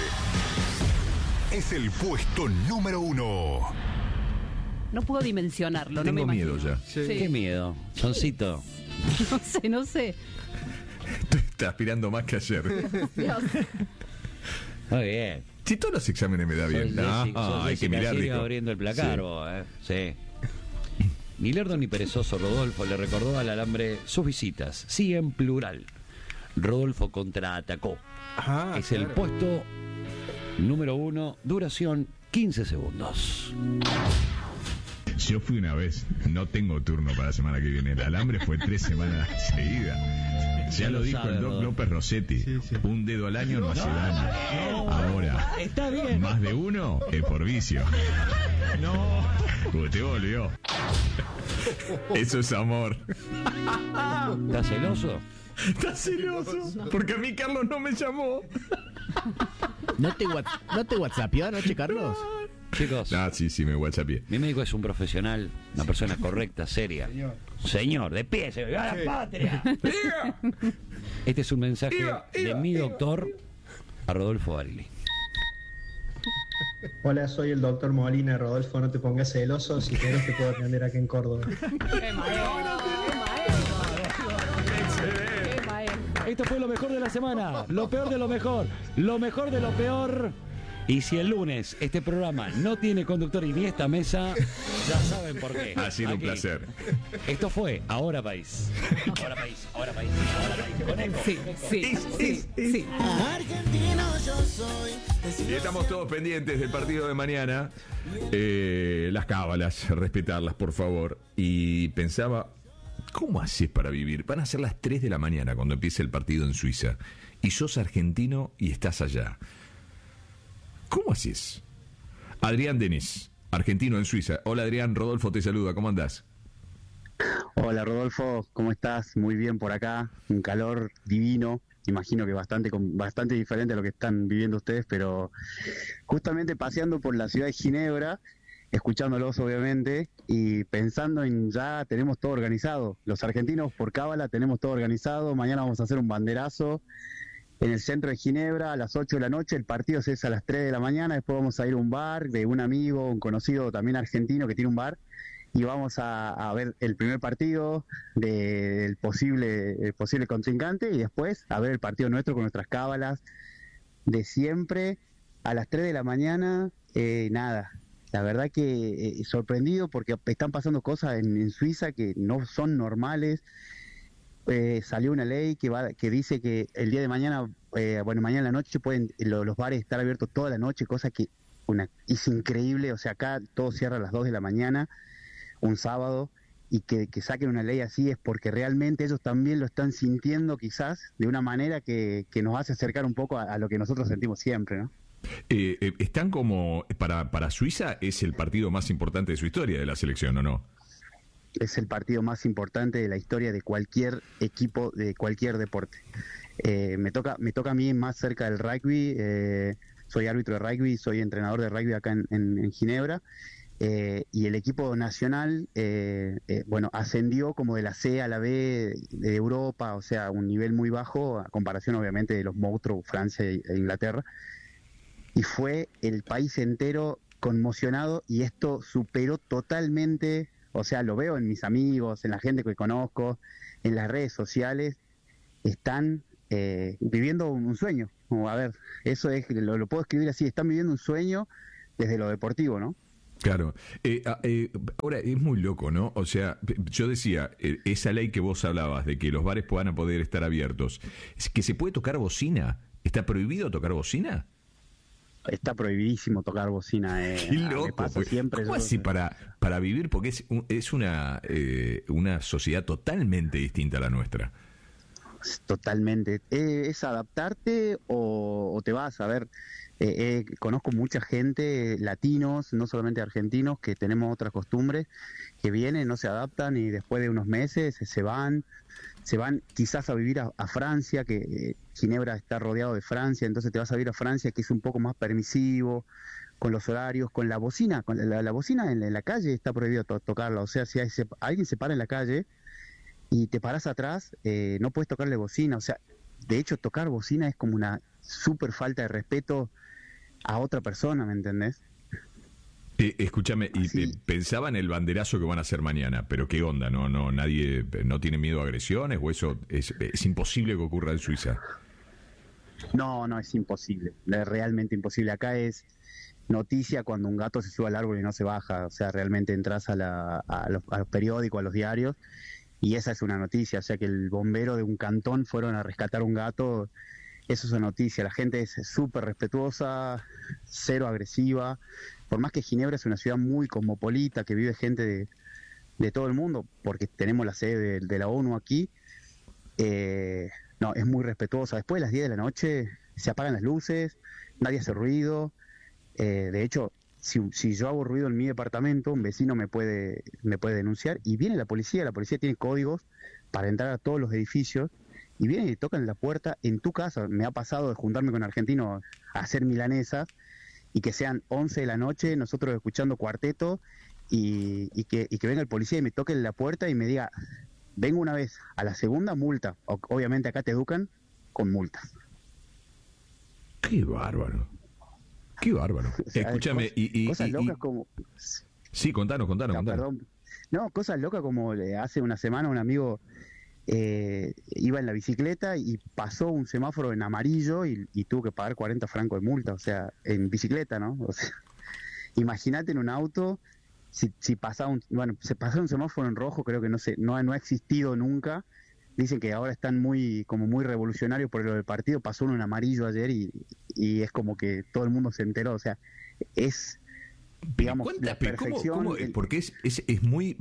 es el puesto número 1. No puedo dimensionarlo, no me Tengo imagino. miedo ya. Sí. Qué miedo. Soncito. No sé. Estoy transpirando más que ayer. Dios. Muy bien. Si todos los exámenes me da bien. Sos Hay que Jessica mirar, Sirio Rico. abriendo el placar, Sí. vos, Sí. Ni lerdo ni perezoso, Rodolfo le recordó al alambre sus visitas. Sí, en plural. Rodolfo contraatacó. Es el puesto número 1, duración 15 segundos. Yo fui una vez, no tengo turno para la semana que viene. El alambre fue 3 semanas seguidas. Ya lo dijo sabe, el Doc Rodolfo. López Rossetti. Un dedo al año no hace daño. Ahora, Está bien. más de uno es por vicio. No. Usted volvió. Eso es amor. ¿Estás celoso? ¿Estás celoso? Porque a mí Carlos no me llamó. ¿No te whatsappió anoche, Carlos? Chicos, Ah, sí, me whatsappé. mi médico es un profesional, una persona correcta, seria. Señor, de pie, se ¡viva la patria! Este es un mensaje de mi doctor a Rodolfo Barili. Hola, soy el doctor Molina. Rodolfo, no te pongas celoso. Si querés te puedo atender acá en Córdoba. Esto fue lo mejor de la semana, lo peor de lo mejor de lo peor. Y si el lunes este programa no tiene conductor y ni esta mesa, ya saben por qué. Ha sido un Aquí. placer. Esto fue Ahora País. Ahora País, ahora País, ahora País. Con eco. Sí. Argentino yo soy. Y estamos todos pendientes del partido de mañana. Las cábalas, respetarlas, por favor. Y pensaba, ¿cómo haces para vivir? Van a ser las 3 de la mañana cuando empiece el partido en Suiza. Y sos argentino y estás allá. ¿Cómo haces? Adrián Denis, argentino en Suiza. Hola Adrián, Rodolfo te saluda, ¿cómo andás? Hola Rodolfo, ¿cómo estás? Muy bien por acá, un calor divino, imagino que bastante diferente a lo que están viviendo ustedes, pero justamente paseando por la ciudad de Ginebra, escuchándolos obviamente y pensando en ya tenemos todo organizado, los argentinos por cábala tenemos todo organizado, mañana vamos a hacer un banderazo en el centro de Ginebra a las 8 de la noche, el partido es a las 3 de la mañana, después vamos a ir a un bar de un amigo, un conocido también argentino que tiene un bar, y vamos a ver el primer partido del posible contrincante y después a ver el partido nuestro con nuestras cábalas de siempre a las 3 de la mañana, nada. La verdad que sorprendido porque están pasando cosas en Suiza que no son normales. Salió una ley que dice que el día de mañana, mañana en la noche pueden los bares estar abiertos toda la noche, cosa que es increíble. O sea, acá todo cierra a las 2 de la mañana, un sábado, y que saquen una ley así es porque realmente ellos también lo están sintiendo quizás de una manera que nos hace acercar un poco a lo que nosotros sentimos siempre, ¿no? Están como, para Suiza es el partido más importante de su historia de la selección, ¿o no? Es el partido más importante de la historia de cualquier equipo, de cualquier deporte. Me toca a mí más cerca del rugby, soy árbitro de rugby, soy entrenador de rugby acá en Ginebra, y el equipo nacional, bueno, ascendió como de la C a la B de Europa, o sea, un nivel muy bajo a comparación obviamente de los monstruos Francia e Inglaterra, y fue el país entero conmocionado, y esto superó totalmente, o sea, lo veo en mis amigos, en la gente que conozco, en las redes sociales, están viviendo un sueño. A ver, eso es, lo puedo escribir así, están viviendo un sueño desde lo deportivo, ¿no? Claro. Ahora, es muy loco, ¿no? O sea, yo decía, esa ley que vos hablabas de que los bares puedan poder estar abiertos, ¿es que se puede tocar bocina? ¿Está prohibido tocar bocina? Está prohibidísimo tocar bocina. Qué loco. Pasa siempre. ¿Cómo así para vivir? Porque es una sociedad totalmente distinta a la nuestra. Totalmente. Es adaptarte o te vas a ver. Conozco mucha gente, latinos, no solamente argentinos, que tenemos otras costumbres, que vienen, no se adaptan y después de unos meses se van quizás a vivir a Francia, que Ginebra está rodeado de Francia, entonces te vas a vivir a Francia, que es un poco más permisivo con los horarios, con la bocina, la bocina en la calle está prohibido tocarla, o sea, si alguien se para en la calle y te paras atrás, no puedes tocarle bocina, o sea, de hecho tocar bocina es como una súper falta de respeto a otra persona, ¿me entendés? Escúchame, y pensaba en el banderazo que van a hacer mañana, pero ¿qué onda? Nadie no tiene miedo a agresiones, o eso es imposible que ocurra en Suiza. No, es imposible, es realmente imposible. Acá es noticia cuando un gato se sube al árbol y no se baja, o sea, realmente entras a los periódicos, a los diarios, y esa es una noticia, o sea, que el bombero de un cantón fueron a rescatar un gato. Eso es una noticia, la gente es súper respetuosa, cero agresiva, por más que Ginebra es una ciudad muy cosmopolita, que vive gente de todo el mundo, porque tenemos la sede de la ONU aquí, no, es muy respetuosa. Después de las 10 de la noche se apagan las luces, nadie hace ruido, de hecho, si yo hago ruido en mi departamento, un vecino me puede denunciar, y viene la policía tiene códigos para entrar a todos los edificios, y vienen y tocan la puerta en tu casa. Me ha pasado de juntarme con argentinos a hacer milanesas y que sean 11 de la noche, nosotros escuchando cuarteto, y que venga el policía y me toque la puerta y me diga, vengo una vez, a la segunda multa. Obviamente acá te educan con multas. ¡Qué bárbaro! ¡Qué bárbaro! O sea, escúchame, cosas locas como... Sí, contanos. Perdón. No, cosas locas como hace una semana un amigo... iba en la bicicleta y pasó un semáforo en amarillo y tuvo que pagar 40 francos de multa, o sea, en bicicleta, ¿no? O sea, imagínate en un auto, si pasa se pasó un semáforo en rojo, creo que no ha existido nunca. Dicen que ahora están muy revolucionarios por lo del partido, pasó uno en amarillo ayer y es como que todo el mundo se enteró, o sea, es... digamos, la perfección. ¿Cómo? Porque es muy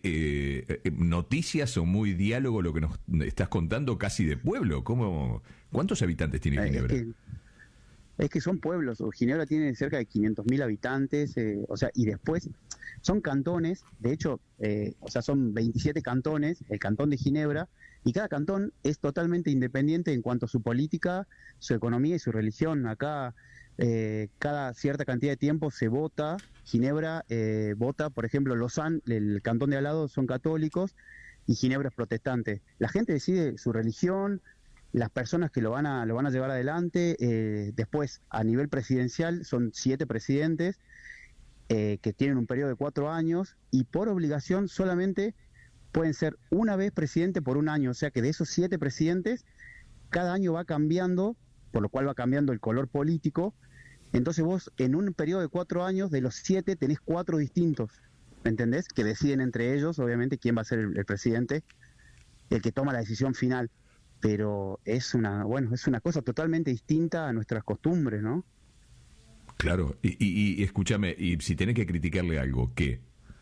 noticias o muy diálogo lo que nos estás contando, casi de pueblo. ¿Cuántos habitantes tiene Ginebra? Es que son pueblos. Ginebra tiene cerca de 500.000 habitantes, o sea, y después son cantones. De hecho, o sea, son 27 cantones, el cantón de Ginebra, y cada cantón es totalmente independiente en cuanto a su política, su economía y su religión. Acá cada cierta cantidad de tiempo se vota. Ginebra vota, por ejemplo, Lausanne, el cantón de al lado, son católicos y Ginebra es protestante. La gente decide su religión, las personas que lo van a llevar adelante. Después, a nivel presidencial, son 7 presidentes que tienen un periodo de 4 años y por obligación solamente pueden ser una vez presidente por un año. O sea que de esos 7 presidentes, cada año va cambiando, por lo cual va cambiando el color político. Entonces vos en un periodo de 4 años, de los 7 tenés 4 distintos, ¿me entendés? Que deciden entre ellos, obviamente, quién va a ser el presidente, el que toma la decisión final. Pero es una cosa totalmente distinta a nuestras costumbres, ¿no? Claro, y escúchame, y si tenés que criticarle algo, ¿qué?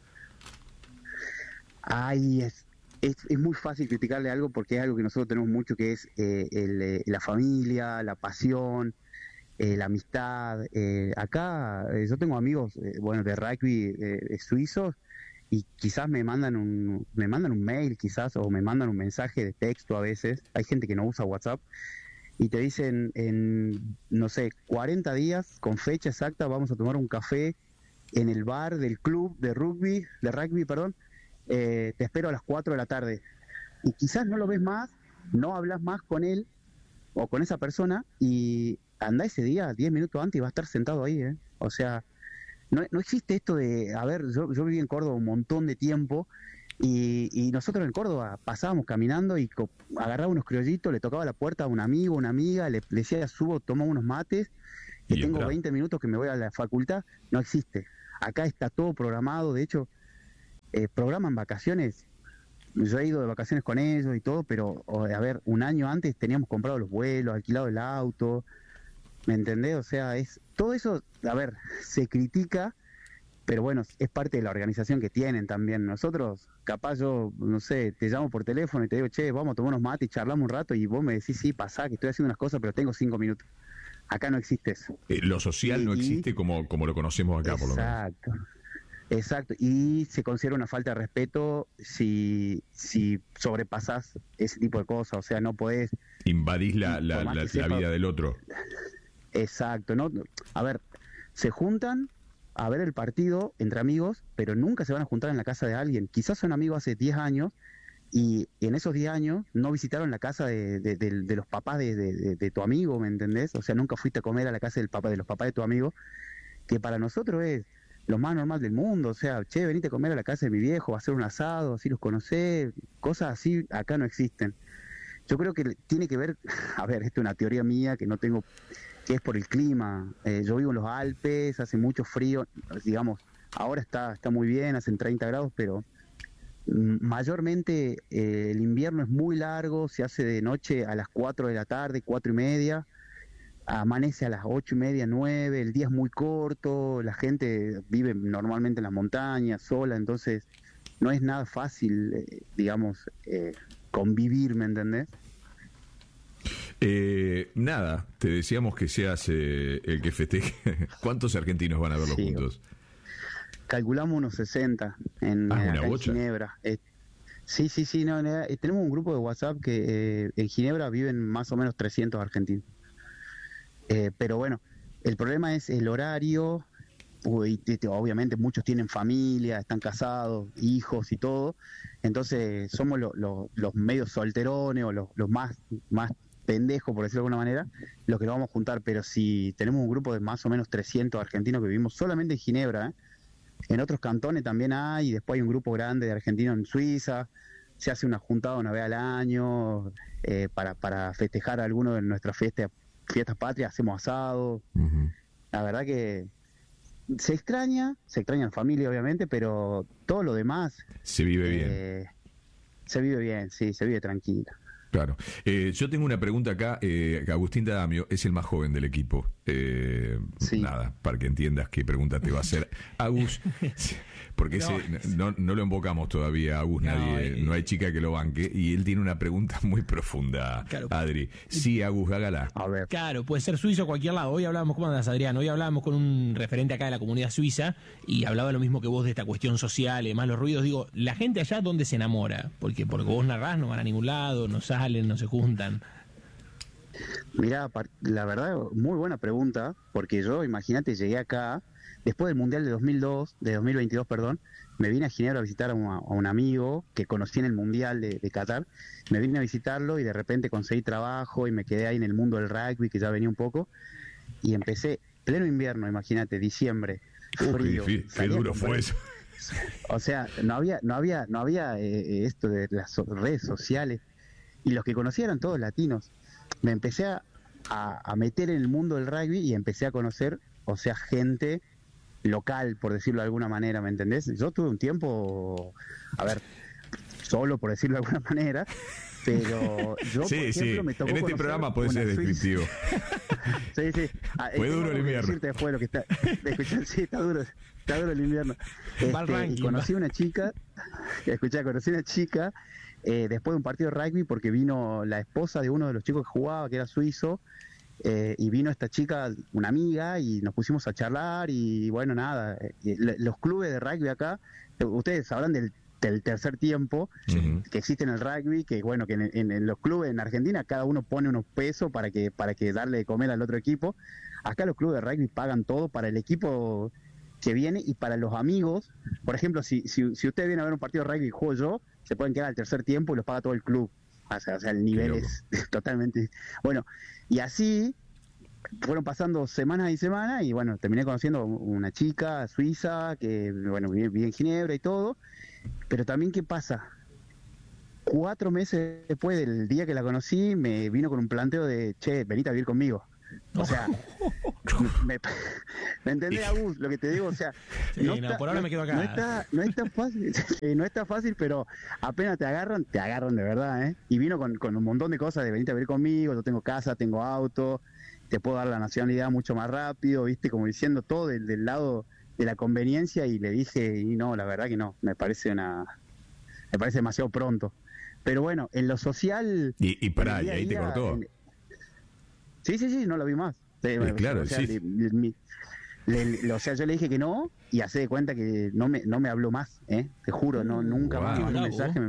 Ay, es muy fácil criticarle algo porque es algo que nosotros tenemos mucho, que es la familia, la pasión, la amistad. Acá yo tengo amigos de rugby suizos y quizás me mandan un mail quizás, o me mandan un mensaje de texto a veces. Hay gente que no usa WhatsApp y te dicen en, no sé, 40 días con fecha exacta vamos a tomar un café en el bar del club de rugby, perdón, te espero a las 4 de la tarde. Y quizás no lo ves más, no hablas más con él o con esa persona y anda ese día 10 minutos antes y va a estar sentado ahí, ¿eh? O sea, no existe esto de, a ver, yo viví en Córdoba un montón de tiempo y nosotros en Córdoba pasábamos caminando y agarraba unos criollitos, le tocaba la puerta a un amigo, una amiga, le decía, subo, toma unos mates, que tengo 20 minutos que me voy a la facultad. No existe. Acá está todo programado, de hecho, programan vacaciones. Yo he ido de vacaciones con ellos y todo, pero, a ver, un año antes teníamos comprado los vuelos, alquilado el auto, ¿me entendés? O sea, todo eso, a ver, se critica, pero bueno, es parte de la organización que tienen también. Nosotros, capaz yo, no sé, te llamo por teléfono y te digo, che, vamos a tomar unos mates y charlamos un rato y vos me decís, sí, pasá, que estoy haciendo unas cosas, pero tengo 5 minutos. Acá no existe eso. Lo social no existe como lo conocemos acá, por lo menos. Exacto, y se considera una falta de respeto si sobrepasás ese tipo de cosas, o sea, no podés... Invadís la vida del otro. Exacto, ¿no? A ver, se juntan a ver el partido entre amigos, pero nunca se van a juntar en la casa de alguien. Quizás son amigos hace 10 años y en esos 10 años no visitaron la casa de los papás de tu amigo, ¿me entendés? O sea, nunca fuiste a comer a la casa de los papás de tu amigo, que para nosotros es lo más normal del mundo. O sea, che, venite a comer a la casa de mi viejo, a hacer un asado, así los conocés, cosas así acá no existen. Yo creo que tiene que ver, a ver, esto es una teoría mía que no tengo, que es por el clima. Yo vivo en los Alpes, hace mucho frío, digamos, ahora está muy bien, hacen 30 grados, pero mayormente el invierno es muy largo, se hace de noche a las 4 de la tarde, 4 y media, amanece a las 8 y media, 9, el día es muy corto, la gente vive normalmente en las montañas, sola, entonces no es nada fácil, digamos, convivir, ¿me entendés? Nada, te decíamos que seas el que festeje. ¿Cuántos argentinos van a verlo juntos? Calculamos unos 60 en Ginebra. Sí, no, tenemos un grupo de WhatsApp que en Ginebra viven más o menos 300 argentinos. Pero bueno, el problema es el horario. Obviamente muchos tienen familia, están casados, hijos y todo. Entonces somos los medios solterones o los más pendejos, por decirlo de alguna manera, los que nos vamos a juntar. Pero si tenemos un grupo de más o menos 300 argentinos que vivimos solamente en Ginebra, en otros cantones también hay, y después hay un grupo grande de argentinos en Suiza. Se hace una juntada una vez al año para festejar alguno de nuestras fiestas patrias, hacemos asado. La verdad que se extraña la familia obviamente, pero todo lo demás se vive bien. Se vive bien, sí, se vive tranquilo. Claro. Yo tengo una pregunta acá. Agustín D'Adamio es el más joven del equipo. Nada, para que entiendas qué pregunta te va a hacer Agus. Porque no lo invocamos todavía, Agus, no hay chica que lo banque. Y él tiene una pregunta muy profunda, claro. Adri. Sí, Agus, hágala. A ver. Claro, puede ser suizo o cualquier lado. Hoy hablábamos, ¿cómo andas, Adrián? Hoy hablábamos con un referente acá de la comunidad suiza y hablaba lo mismo que vos de esta cuestión social y demás, los ruidos. Digo, la gente allá, ¿dónde se enamora? Porque vos narrás, no van a ningún lado, no salen, no se juntan. Mirá, la verdad, muy buena pregunta, porque yo, imagínate, llegué acá, después del Mundial de 2022, me vine a Ginebra a visitar a un amigo que conocí en el Mundial de Qatar, me vine a visitarlo y de repente conseguí trabajo y me quedé ahí en el mundo del rugby, que ya venía un poco, y empecé, pleno invierno, imagínate, diciembre, frío. Qué duro fue eso. O sea, no había esto de las redes sociales, y los que conocí eran todos latinos. Me empecé a meter en el mundo del rugby y empecé a conocer, o sea, gente local, por decirlo de alguna manera, ¿me entendés? Yo tuve un tiempo, a ver, solo por decirlo de alguna manera, pero yo, por ejemplo, me tocó en este programa puede ser descriptivo. Sí. Fue duro el invierno. Después lo que sí, está duro el invierno. Y conocí una chica, después de un partido de rugby, porque vino la esposa de uno de los chicos que jugaba, que era suizo, y vino esta chica, una amiga, y nos pusimos a charlar, y bueno, nada, los clubes de rugby acá, ustedes sabrán del tercer tiempo que existe en el rugby, que bueno, que en los clubes en Argentina cada uno pone unos pesos para que darle de comer al otro equipo. Acá los clubes de rugby pagan todo para el equipo que viene, y para los amigos, por ejemplo, si ustedes vienen a ver un partido de rugby y juego yo, se pueden quedar al tercer tiempo y los paga todo el club. O sea, el nivel es totalmente... Bueno, y así fueron pasando semanas y semanas, y bueno, terminé conociendo una chica suiza que, bueno, vive en Ginebra y todo, pero también, ¿qué pasa? 4 meses después del día que la conocí, me vino con un planteo de, che, venite a vivir conmigo. O sea, ¿me entendés, Agus, lo que te digo? O sea, sí, por ahora me quedo acá. No está fácil, no está fácil, pero apenas te agarran de verdad, ¿eh? Y vino con un montón de cosas de venite a vivir conmigo, yo tengo casa, tengo auto, te puedo dar la nacionalidad mucho más rápido, ¿viste? Como diciendo todo del lado de la conveniencia, y le dije, y no, la verdad que no, me parece demasiado pronto. Pero bueno, en lo social... Y pará, y ahí te cortó. Sí, no la vi más. Claro, o sea, sí. O sea, yo le dije que no, y hace de cuenta que no me habló más, te juro, nunca más mandó un mensaje.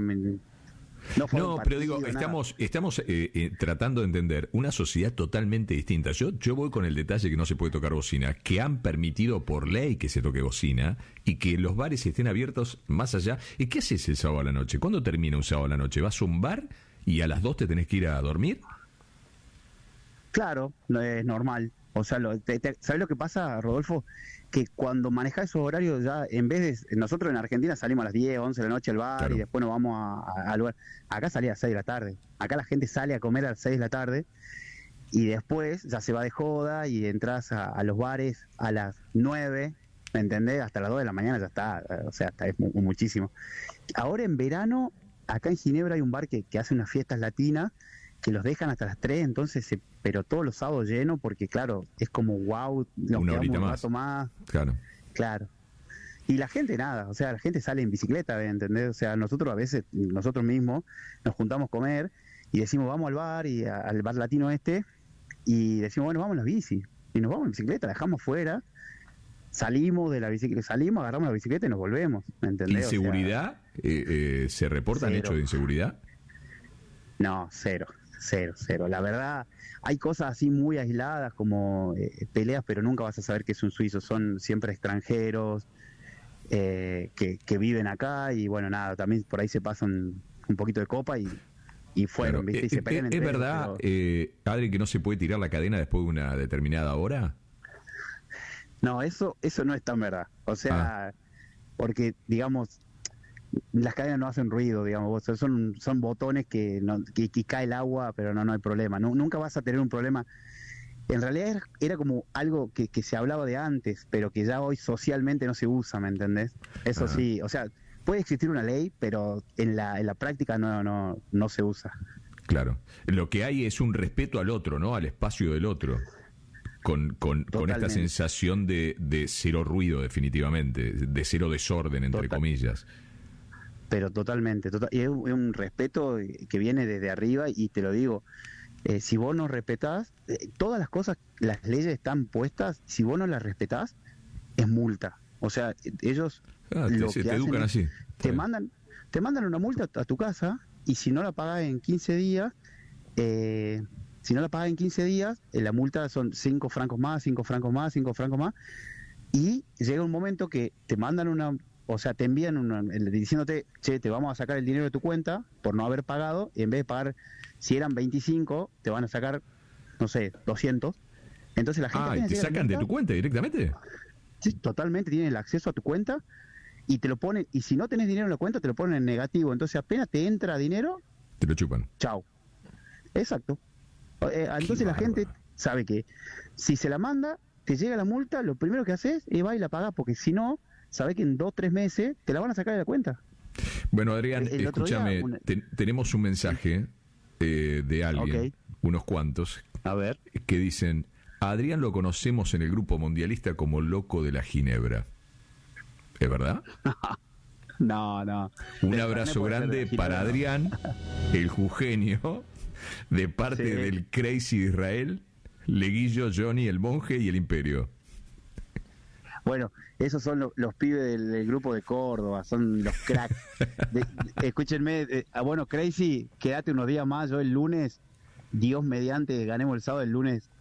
No, pero digo, estamos tratando de entender una sociedad totalmente distinta. Yo voy con el detalle que no se puede tocar bocina, que han permitido por ley que se toque bocina y que los bares estén abiertos más allá. ¿Y qué haces el sábado a la noche? ¿Cuándo termina un sábado a la noche? ¿Vas a un bar y a las 2 te tenés que ir a dormir? Claro, no es normal. O sea, ¿sabes lo que pasa, Rodolfo? Que cuando manejás esos horarios, ya en vez de... Nosotros en Argentina salimos a las 10, 11 de la noche al bar, claro, y después nos vamos al lugar. Acá salía a las 6 de la tarde. Acá la gente sale a comer a las 6 de la tarde y después ya se va de joda y entras a los bares a las 9, ¿me entendés? Hasta las 2 de la mañana ya está. O sea, es muchísimo. Ahora en verano, acá en Ginebra hay un bar que hace unas fiestas latinas que los dejan hasta las 3, entonces, pero todos los sábados llenos, porque claro, es como wow, nos una quedamos horita un más. rato más. Claro. Y la gente nada, o sea, la gente sale en bicicleta, ¿entendés? O sea, nosotros a veces, nosotros mismos, nos juntamos a comer y decimos, vamos al bar, y al bar latino y decimos, bueno, vamos en la bici. Y nos vamos en bicicleta, la dejamos fuera, salimos de la bicicleta, agarramos la bicicleta y nos volvemos, ¿me entendés? ¿Inseguridad? ¿Se reportan hechos de inseguridad? No, cero. La verdad, hay cosas así muy aisladas como peleas, pero nunca vas a saber que es un suizo. Son siempre extranjeros que viven acá, y bueno, nada, también por ahí se pasan un poquito de copa y fueron, ¿viste? Y se pelean entre ¿Es verdad, Adri, que no se puede tirar la cadena después de una determinada hora? No, eso no es tan verdad. O sea, porque, digamos... Las cadenas no hacen ruido, digamos, son botones que cae el agua, pero no hay problema. Nunca vas a tener un problema. En realidad era como algo que se hablaba de antes, pero que ya hoy socialmente no se usa, ¿me entendés? Eso sí, o sea, puede existir una ley, pero en la práctica no se usa. Claro. Lo que hay es un respeto al otro, ¿no? Al espacio del otro. Con esta sensación de cero ruido, definitivamente, de cero desorden, entre comillas. Pero totalmente, y es un respeto que viene desde arriba, y te lo digo, si vos no respetás, todas las cosas, las leyes están puestas, si vos no las respetás, es multa. O sea, ellos te educan así. Te mandan una multa a tu casa, y si no la pagás en 15 días, la multa son 5 francos más, 5 francos más, 5 francos más, y llega un momento que te mandan o sea, te envían diciéndote, che, te vamos a sacar el dinero de tu cuenta por no haber pagado, y en vez de pagar, si eran 25, te van a sacar, no sé, 200. Entonces la gente... ¿y te sacan de tu cuenta directamente? Sí, totalmente, tienen el acceso a tu cuenta y te lo ponen, y si no tenés dinero en la cuenta, te lo ponen en negativo. Entonces apenas te entra dinero... Te lo chupan. Chao. Exacto. Entonces la gente sabe que si se la manda, te llega la multa, lo primero que haces es va y la pagas, porque si no... Sabés que en 2-3 meses te la van a sacar de la cuenta. Bueno, Adrián, escúchame, tenemos un mensaje de alguien, unos cuantos, a ver, que dicen: a Adrián lo conocemos en el grupo mundialista como loco de la Ginebra. ¿Es verdad? No. Un abrazo grande para Adrián, el jujeño, de parte del Crazy de Israel, Leguillo, Johnny, el monje y el Imperio. Bueno, esos son los pibes del grupo de Córdoba, son los cracks. Escúchenme, bueno, Crazy, quédate unos días más. Yo el lunes, Dios mediante, ganemos el sábado, el lunes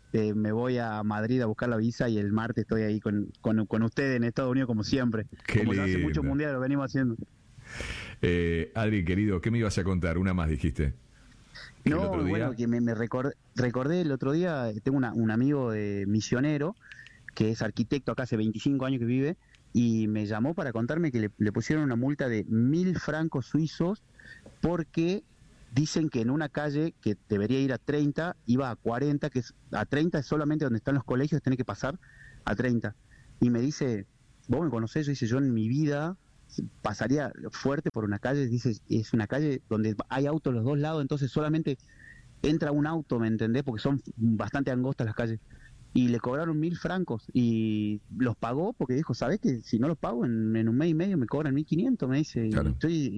me voy a Madrid a buscar la visa y el martes estoy ahí con ustedes en Estados Unidos como siempre. Qué como hace lindo. muchos mundiales lo venimos haciendo. Adri, querido, ¿qué me ibas a contar? Una más dijiste. No, bueno, que me recordé el otro día, tengo un amigo misionero que es arquitecto acá hace 25 años que vive, y me llamó para contarme que le pusieron una multa de 1.000 francos suizos porque dicen que en una calle que debería ir a 30, iba a 40, que a 30 es solamente donde están los colegios, tenés que pasar a 30. Y me dice, vos me conocés, yo en mi vida pasaría fuerte por una calle, dice, es una calle donde hay autos los dos lados, entonces solamente entra un auto, ¿me entendés? Porque son bastante angostas las calles. Y le cobraron 1.000 francos y los pagó porque dijo, ¿sabés que si no los pago en un mes y medio me cobran 1.500? Me dice, claro.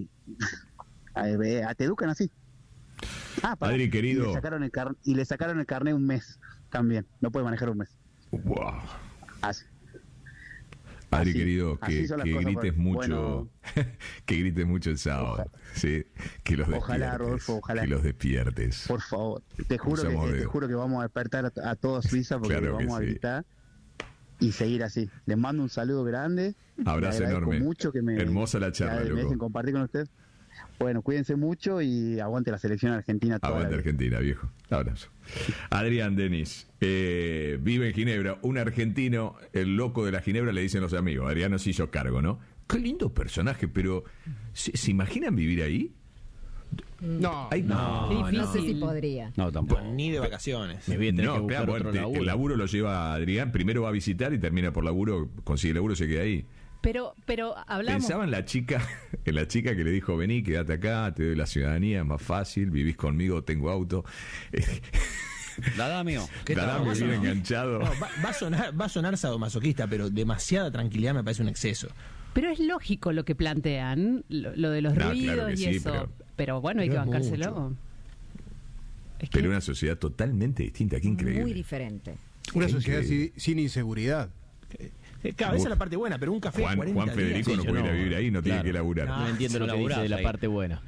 Te educan así. Adri, querido. Y le sacaron el carnet un mes también, no puede manejar un mes. Wow. Así. Adri, querido, que grites mucho, bueno, que grites mucho el sábado, ¿sí? Que los despiertes. Ojalá, Rodolfo, ojalá. Que los despiertes. Por favor, te juro que vamos a despertar a toda Suiza porque claro vamos a gritar y seguir así. Les mando un saludo grande. Abrazo enorme. Mucho que hermosa la charla, me dejen compartir con ustedes. Bueno, cuídense mucho y aguante la selección argentina. Aguante Argentina, viejo. Abrazo. Adrián Denis, vive en Ginebra. Un argentino, el loco de la Ginebra, le dicen los amigos. Adriano se hizo cargo, ¿no? Qué lindo personaje, pero ¿se imaginan vivir ahí? No, no sé si podría. No, tampoco. Ni de vacaciones. Me voy a tener que buscar claro, otro laburo. El laburo lo lleva Adrián. Primero va a visitar y termina por laburo, consigue laburo y se queda ahí. Pero hablamos. Pensaba en la chica que le dijo, vení, quédate acá, te doy la ciudadanía, es más fácil, vivís conmigo, tengo auto. Dada mío. Me viene enganchado. No, va a sonar sadomasoquista, pero demasiada tranquilidad me parece un exceso. Pero es lógico lo que plantean, lo de los ruidos claro que y sí, eso. Pero bueno, hay que bancárselo. Pero una sociedad totalmente distinta, qué increíble. Muy diferente. Una sociedad sin inseguridad. Claro, esa es la parte buena, pero un café Juan 40 Federico días, no puede ir a vivir ahí, no tiene que laburar. No entiendo lo que dice de la parte buena.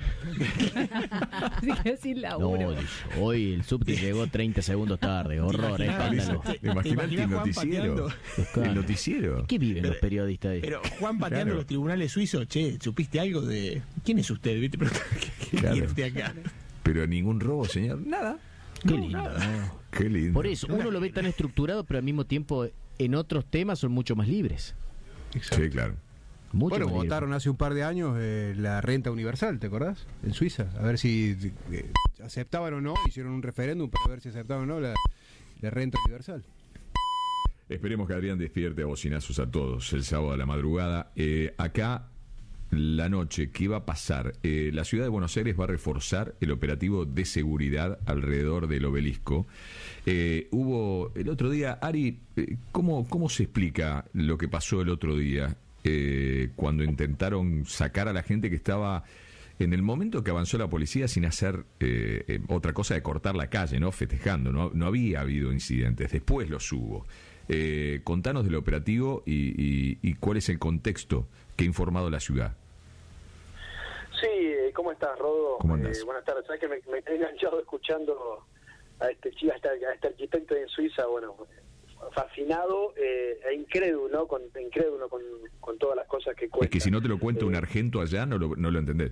Sin laburo. No, hoy el subte llegó 30 segundos tarde. Horror, escándalo. Imagínate el noticiero. El noticiero. ¿Qué viven los periodistas ahí? Pero Juan pateando los tribunales suizos, ¿supiste algo de quién es usted? ¿Viste? ¿Qué tiene usted acá? Pero ningún robo, señor. Nada. Qué lindo. Qué lindo. Por eso, uno lo ve tan estructurado, pero al mismo tiempo en otros temas son mucho más libres. Sí, claro. Bueno, votaron hace un par de años la renta universal, ¿te acordás? En Suiza, a ver si aceptaban o no, hicieron un referéndum para ver si aceptaban o no la renta universal. Esperemos que Adrián despierte a bocinazos a todos el sábado a la madrugada. Acá, la noche, ¿qué va a pasar? La ciudad de Buenos Aires va a reforzar el operativo de seguridad alrededor del obelisco. Hubo el otro día, Ari, ¿cómo se explica lo que pasó el otro día? Cuando intentaron sacar a la gente que estaba en el momento que avanzó la policía sin hacer otra cosa de cortar la calle, ¿no? Festejando, no había habido incidentes, después los hubo. Contanos del operativo y cuál es el contexto que ha informado la ciudad. Sí, ¿cómo estás, Rodo? ¿Cómo andás? Buenas tardes. Sabes que me he enganchado escuchando a este arquitecto en Suiza, bueno, fascinado e incrédulo, con todas las cosas que cuenta. Es que si no te lo cuenta un argento allá, no lo entendés.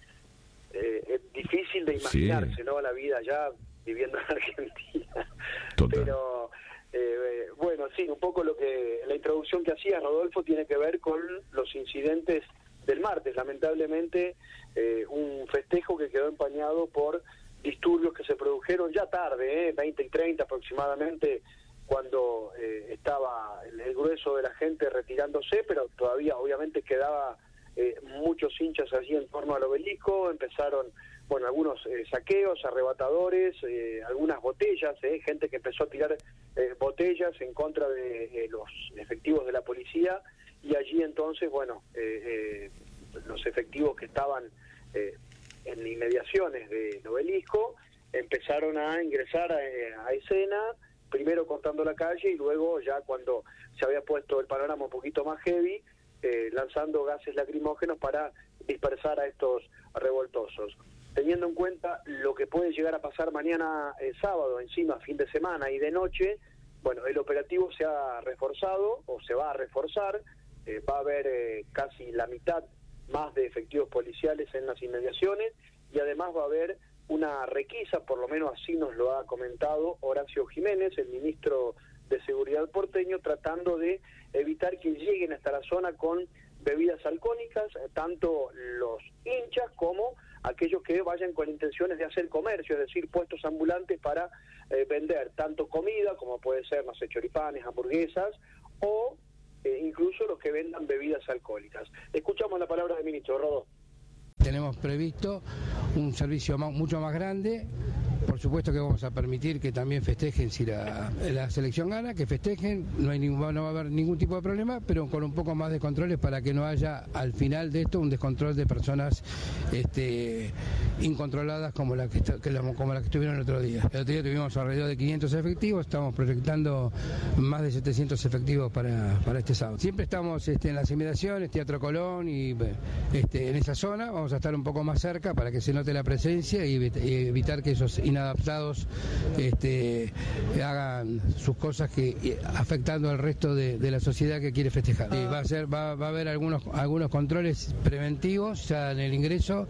Es difícil de imaginarse, sí, ¿no? La vida allá viviendo en Argentina. Total. Pero bueno, sí, un poco la introducción que hacía Rodolfo tiene que ver con los incidentes del martes. Lamentablemente, un festejo que quedó empañado por disturbios que se produjeron ya tarde, 20 y 30 aproximadamente, cuando estaba el grueso de la gente retirándose, pero todavía obviamente quedaba muchos hinchas allí en torno al obelisco. Empezaron, bueno, algunos saqueos, arrebatadores, algunas botellas, gente que empezó a tirar botellas en contra de los efectivos de la policía, y allí entonces, bueno, los efectivos que estaban en inmediaciones del obelisco empezaron a ingresar a escena, primero cortando la calle y luego ya cuando se había puesto el panorama un poquito más heavy, lanzando gases lacrimógenos para dispersar a estos revoltosos. teniendo en cuenta lo que puede llegar a pasar mañana sábado, encima fin de semana y de noche, bueno, el operativo se ha reforzado o se va a reforzar, va a haber casi la mitad más de efectivos policiales en las inmediaciones y además va a haber una requisa, por lo menos así nos lo ha comentado Horacio Jiménez, el ministro de Seguridad porteño, tratando de evitar que lleguen hasta la zona con bebidas alcohólicas, tanto los hinchas como aquellos que vayan con intenciones de hacer comercio, es decir, puestos ambulantes para vender tanto comida como puede ser, no sé, choripanes, hamburguesas o incluso los que vendan bebidas alcohólicas. Escuchamos la palabra del ministro Rodó. Tenemos previsto un servicio mucho más grande. Por supuesto que vamos a permitir que también festejen si la selección gana, que festejen, no va a haber ningún tipo de problema, pero con un poco más de controles para que no haya al final de esto un descontrol de personas incontroladas como la que estuvieron el otro día. El otro día tuvimos alrededor de 500 efectivos, estamos proyectando más de 700 efectivos para este sábado. Siempre estamos en las inmediaciones, Teatro Colón y en esa zona, vamos a estar un poco más cerca para que se note la presencia y evitar que esos inadaptados hagan sus cosas afectando al resto de la sociedad que quiere festejar. Va a haber algunos controles preventivos ya en el ingreso,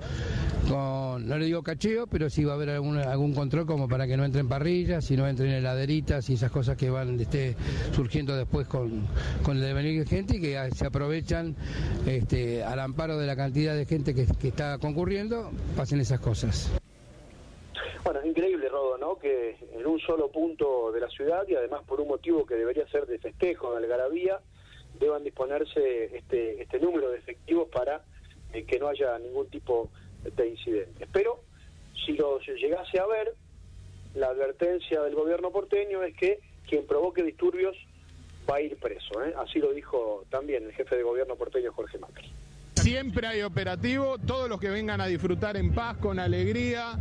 no le digo cacheo, pero sí va a haber algún control como para que no entren parrillas y no entren heladeritas y esas cosas que van surgiendo después con el devenir de gente y que se aprovechan al amparo de la cantidad de gente que está concurriendo, pasen esas cosas. Bueno, es increíble, Rodo, ¿no? Que en un solo punto de la ciudad, y además por un motivo que debería ser de festejo, de algarabía, deban disponerse este número de efectivos para que no haya ningún tipo de incidentes. Pero, si los llegase a ver, la advertencia del gobierno porteño es que quien provoque disturbios va a ir preso, ¿eh? Así lo dijo también el jefe de gobierno porteño, Jorge Macri. Siempre hay operativo, todos los que vengan a disfrutar en paz, con alegría,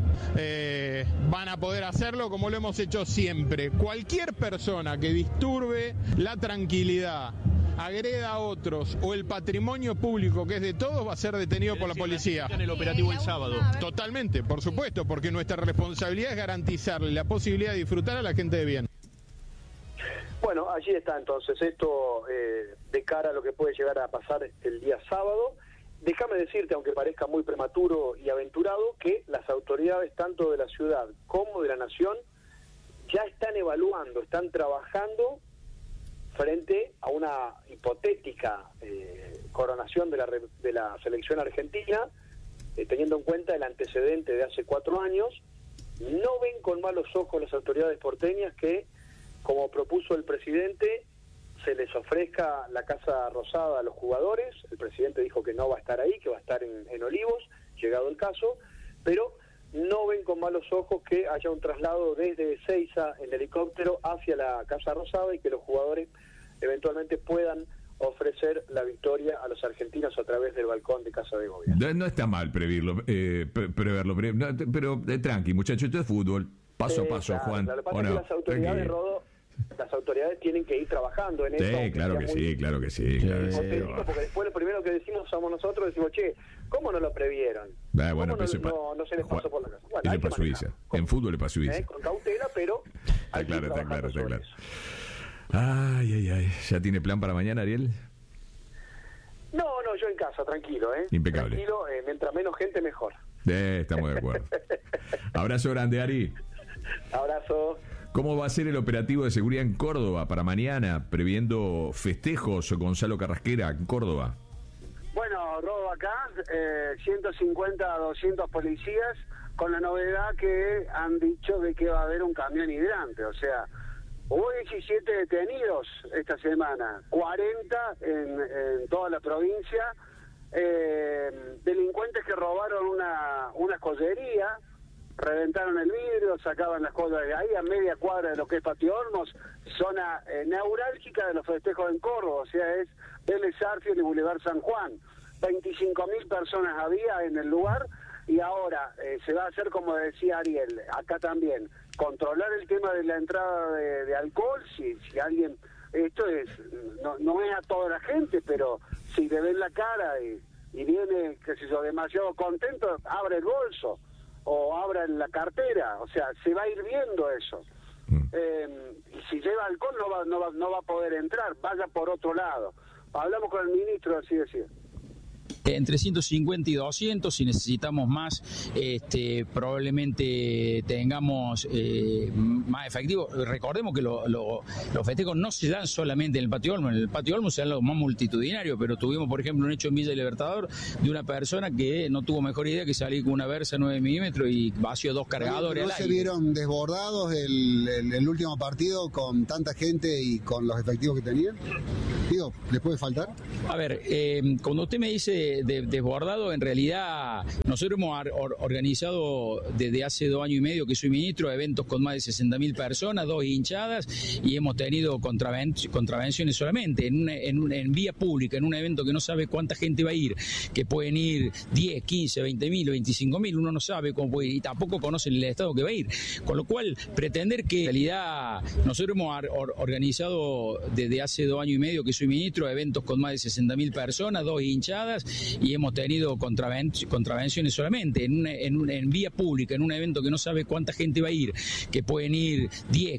van a poder hacerlo como lo hemos hecho siempre. Cualquier persona que disturbe la tranquilidad, agreda a otros o el patrimonio público que es de todos va a ser detenido por la policía. En el operativo el sábado. Totalmente, por supuesto, porque nuestra responsabilidad es garantizarle la posibilidad de disfrutar a la gente de bien. Bueno, allí está entonces esto de cara a lo que puede llegar a pasar el día sábado. Déjame decirte, aunque parezca muy prematuro y aventurado, que las autoridades tanto de la ciudad como de la nación ya están evaluando, están trabajando frente a una hipotética coronación de la selección argentina, teniendo en cuenta el antecedente de hace 4 años. No ven con malos ojos las autoridades porteñas que, como propuso el presidente, se les ofrezca la Casa Rosada a los jugadores. El presidente dijo que no va a estar ahí, que va a estar en Olivos, llegado el caso, pero no ven con malos ojos que haya un traslado desde Ezeiza en helicóptero hacia la Casa Rosada y que los jugadores eventualmente puedan ofrecer la victoria a los argentinos a través del balcón de Casa de Gobierno. No está mal preverlo, pero tranqui, muchachos, esto es fútbol, paso a paso, claro, Juan. Lo que pasa es que las autoridades, Rodo, las autoridades tienen que ir trabajando en eso. Sí, claro que sí, claro que sí. Porque después lo primero que decimos somos nosotros, decimos, che, ¿cómo no lo previeron? Bueno, no se les pasó por la casa? Bueno, eso es para Suiza. En fútbol es para Suiza. Con cautela, pero está claro. Ay. ¿Ya tiene plan para mañana, Ariel? No, yo en casa, tranquilo, Impecable. Tranquilo, mientras menos gente, mejor. Estamos de acuerdo. Abrazo grande, Ari. Abrazo. ¿Cómo va a ser el operativo de seguridad en Córdoba para mañana, previendo festejos, Gonzalo Carrasquera, en Córdoba? Bueno, Rodo, acá 150 a 200 policías, con la novedad que han dicho de que va a haber un camión hidrante. O sea, hubo 17 detenidos esta semana, 40 en toda la provincia, delincuentes que robaron una joyería, reventaron el vidrio, sacaban las cosas de ahí a media cuadra de lo que es Patio Olmos, zona neurálgica de los festejos en Córdoba, o sea, es Vélez Sarsfield y Boulevard San Juan. 25.000 personas había en el lugar y ahora se va a hacer, como decía Ariel, acá también, controlar el tema de la entrada de alcohol, si alguien, esto es, no es a toda la gente, pero si le ven la cara y viene, qué sé yo, demasiado contento, abre el bolso. o abran la cartera, o sea, se va a ir viendo eso. Y si lleva alcohol no va a poder entrar, vaya por otro lado. Hablamos con el ministro, así decía. Entre 150 y 200, si necesitamos más, probablemente tengamos más efectivo. Recordemos que los festejos no se dan solamente en el Patio Olmos. En el Patio Olmos se dan los más multitudinarios, pero tuvimos, por ejemplo, un hecho en Villa Libertador de una persona que no tuvo mejor idea que salir con una Versa 9 milímetros y vació 2 cargadores. ¿No se vieron desbordados el último partido con tanta gente y con los efectivos que tenían? Digo, ¿les puede faltar? A ver, cuando usted me dice desbordado, en realidad nosotros hemos organizado desde hace 2 años y medio que soy ministro eventos con más de 60.000 personas, 2 hinchadas, y hemos tenido contravenciones solamente en vía pública, en un evento que no sabe cuánta gente va a ir, que pueden ir 10, 15, 20.000 o 25.000, uno no sabe cómo puede ir y tampoco conocen el estado que va a ir, con lo cual pretender que en realidad nosotros hemos organizado desde hace 2 años y medio que soy ministro eventos con más de 60.000 personas, 2 hinchadas, y hemos tenido contravenciones solamente en vía pública, en un evento que no sabe cuánta gente va a ir, que pueden ir 10,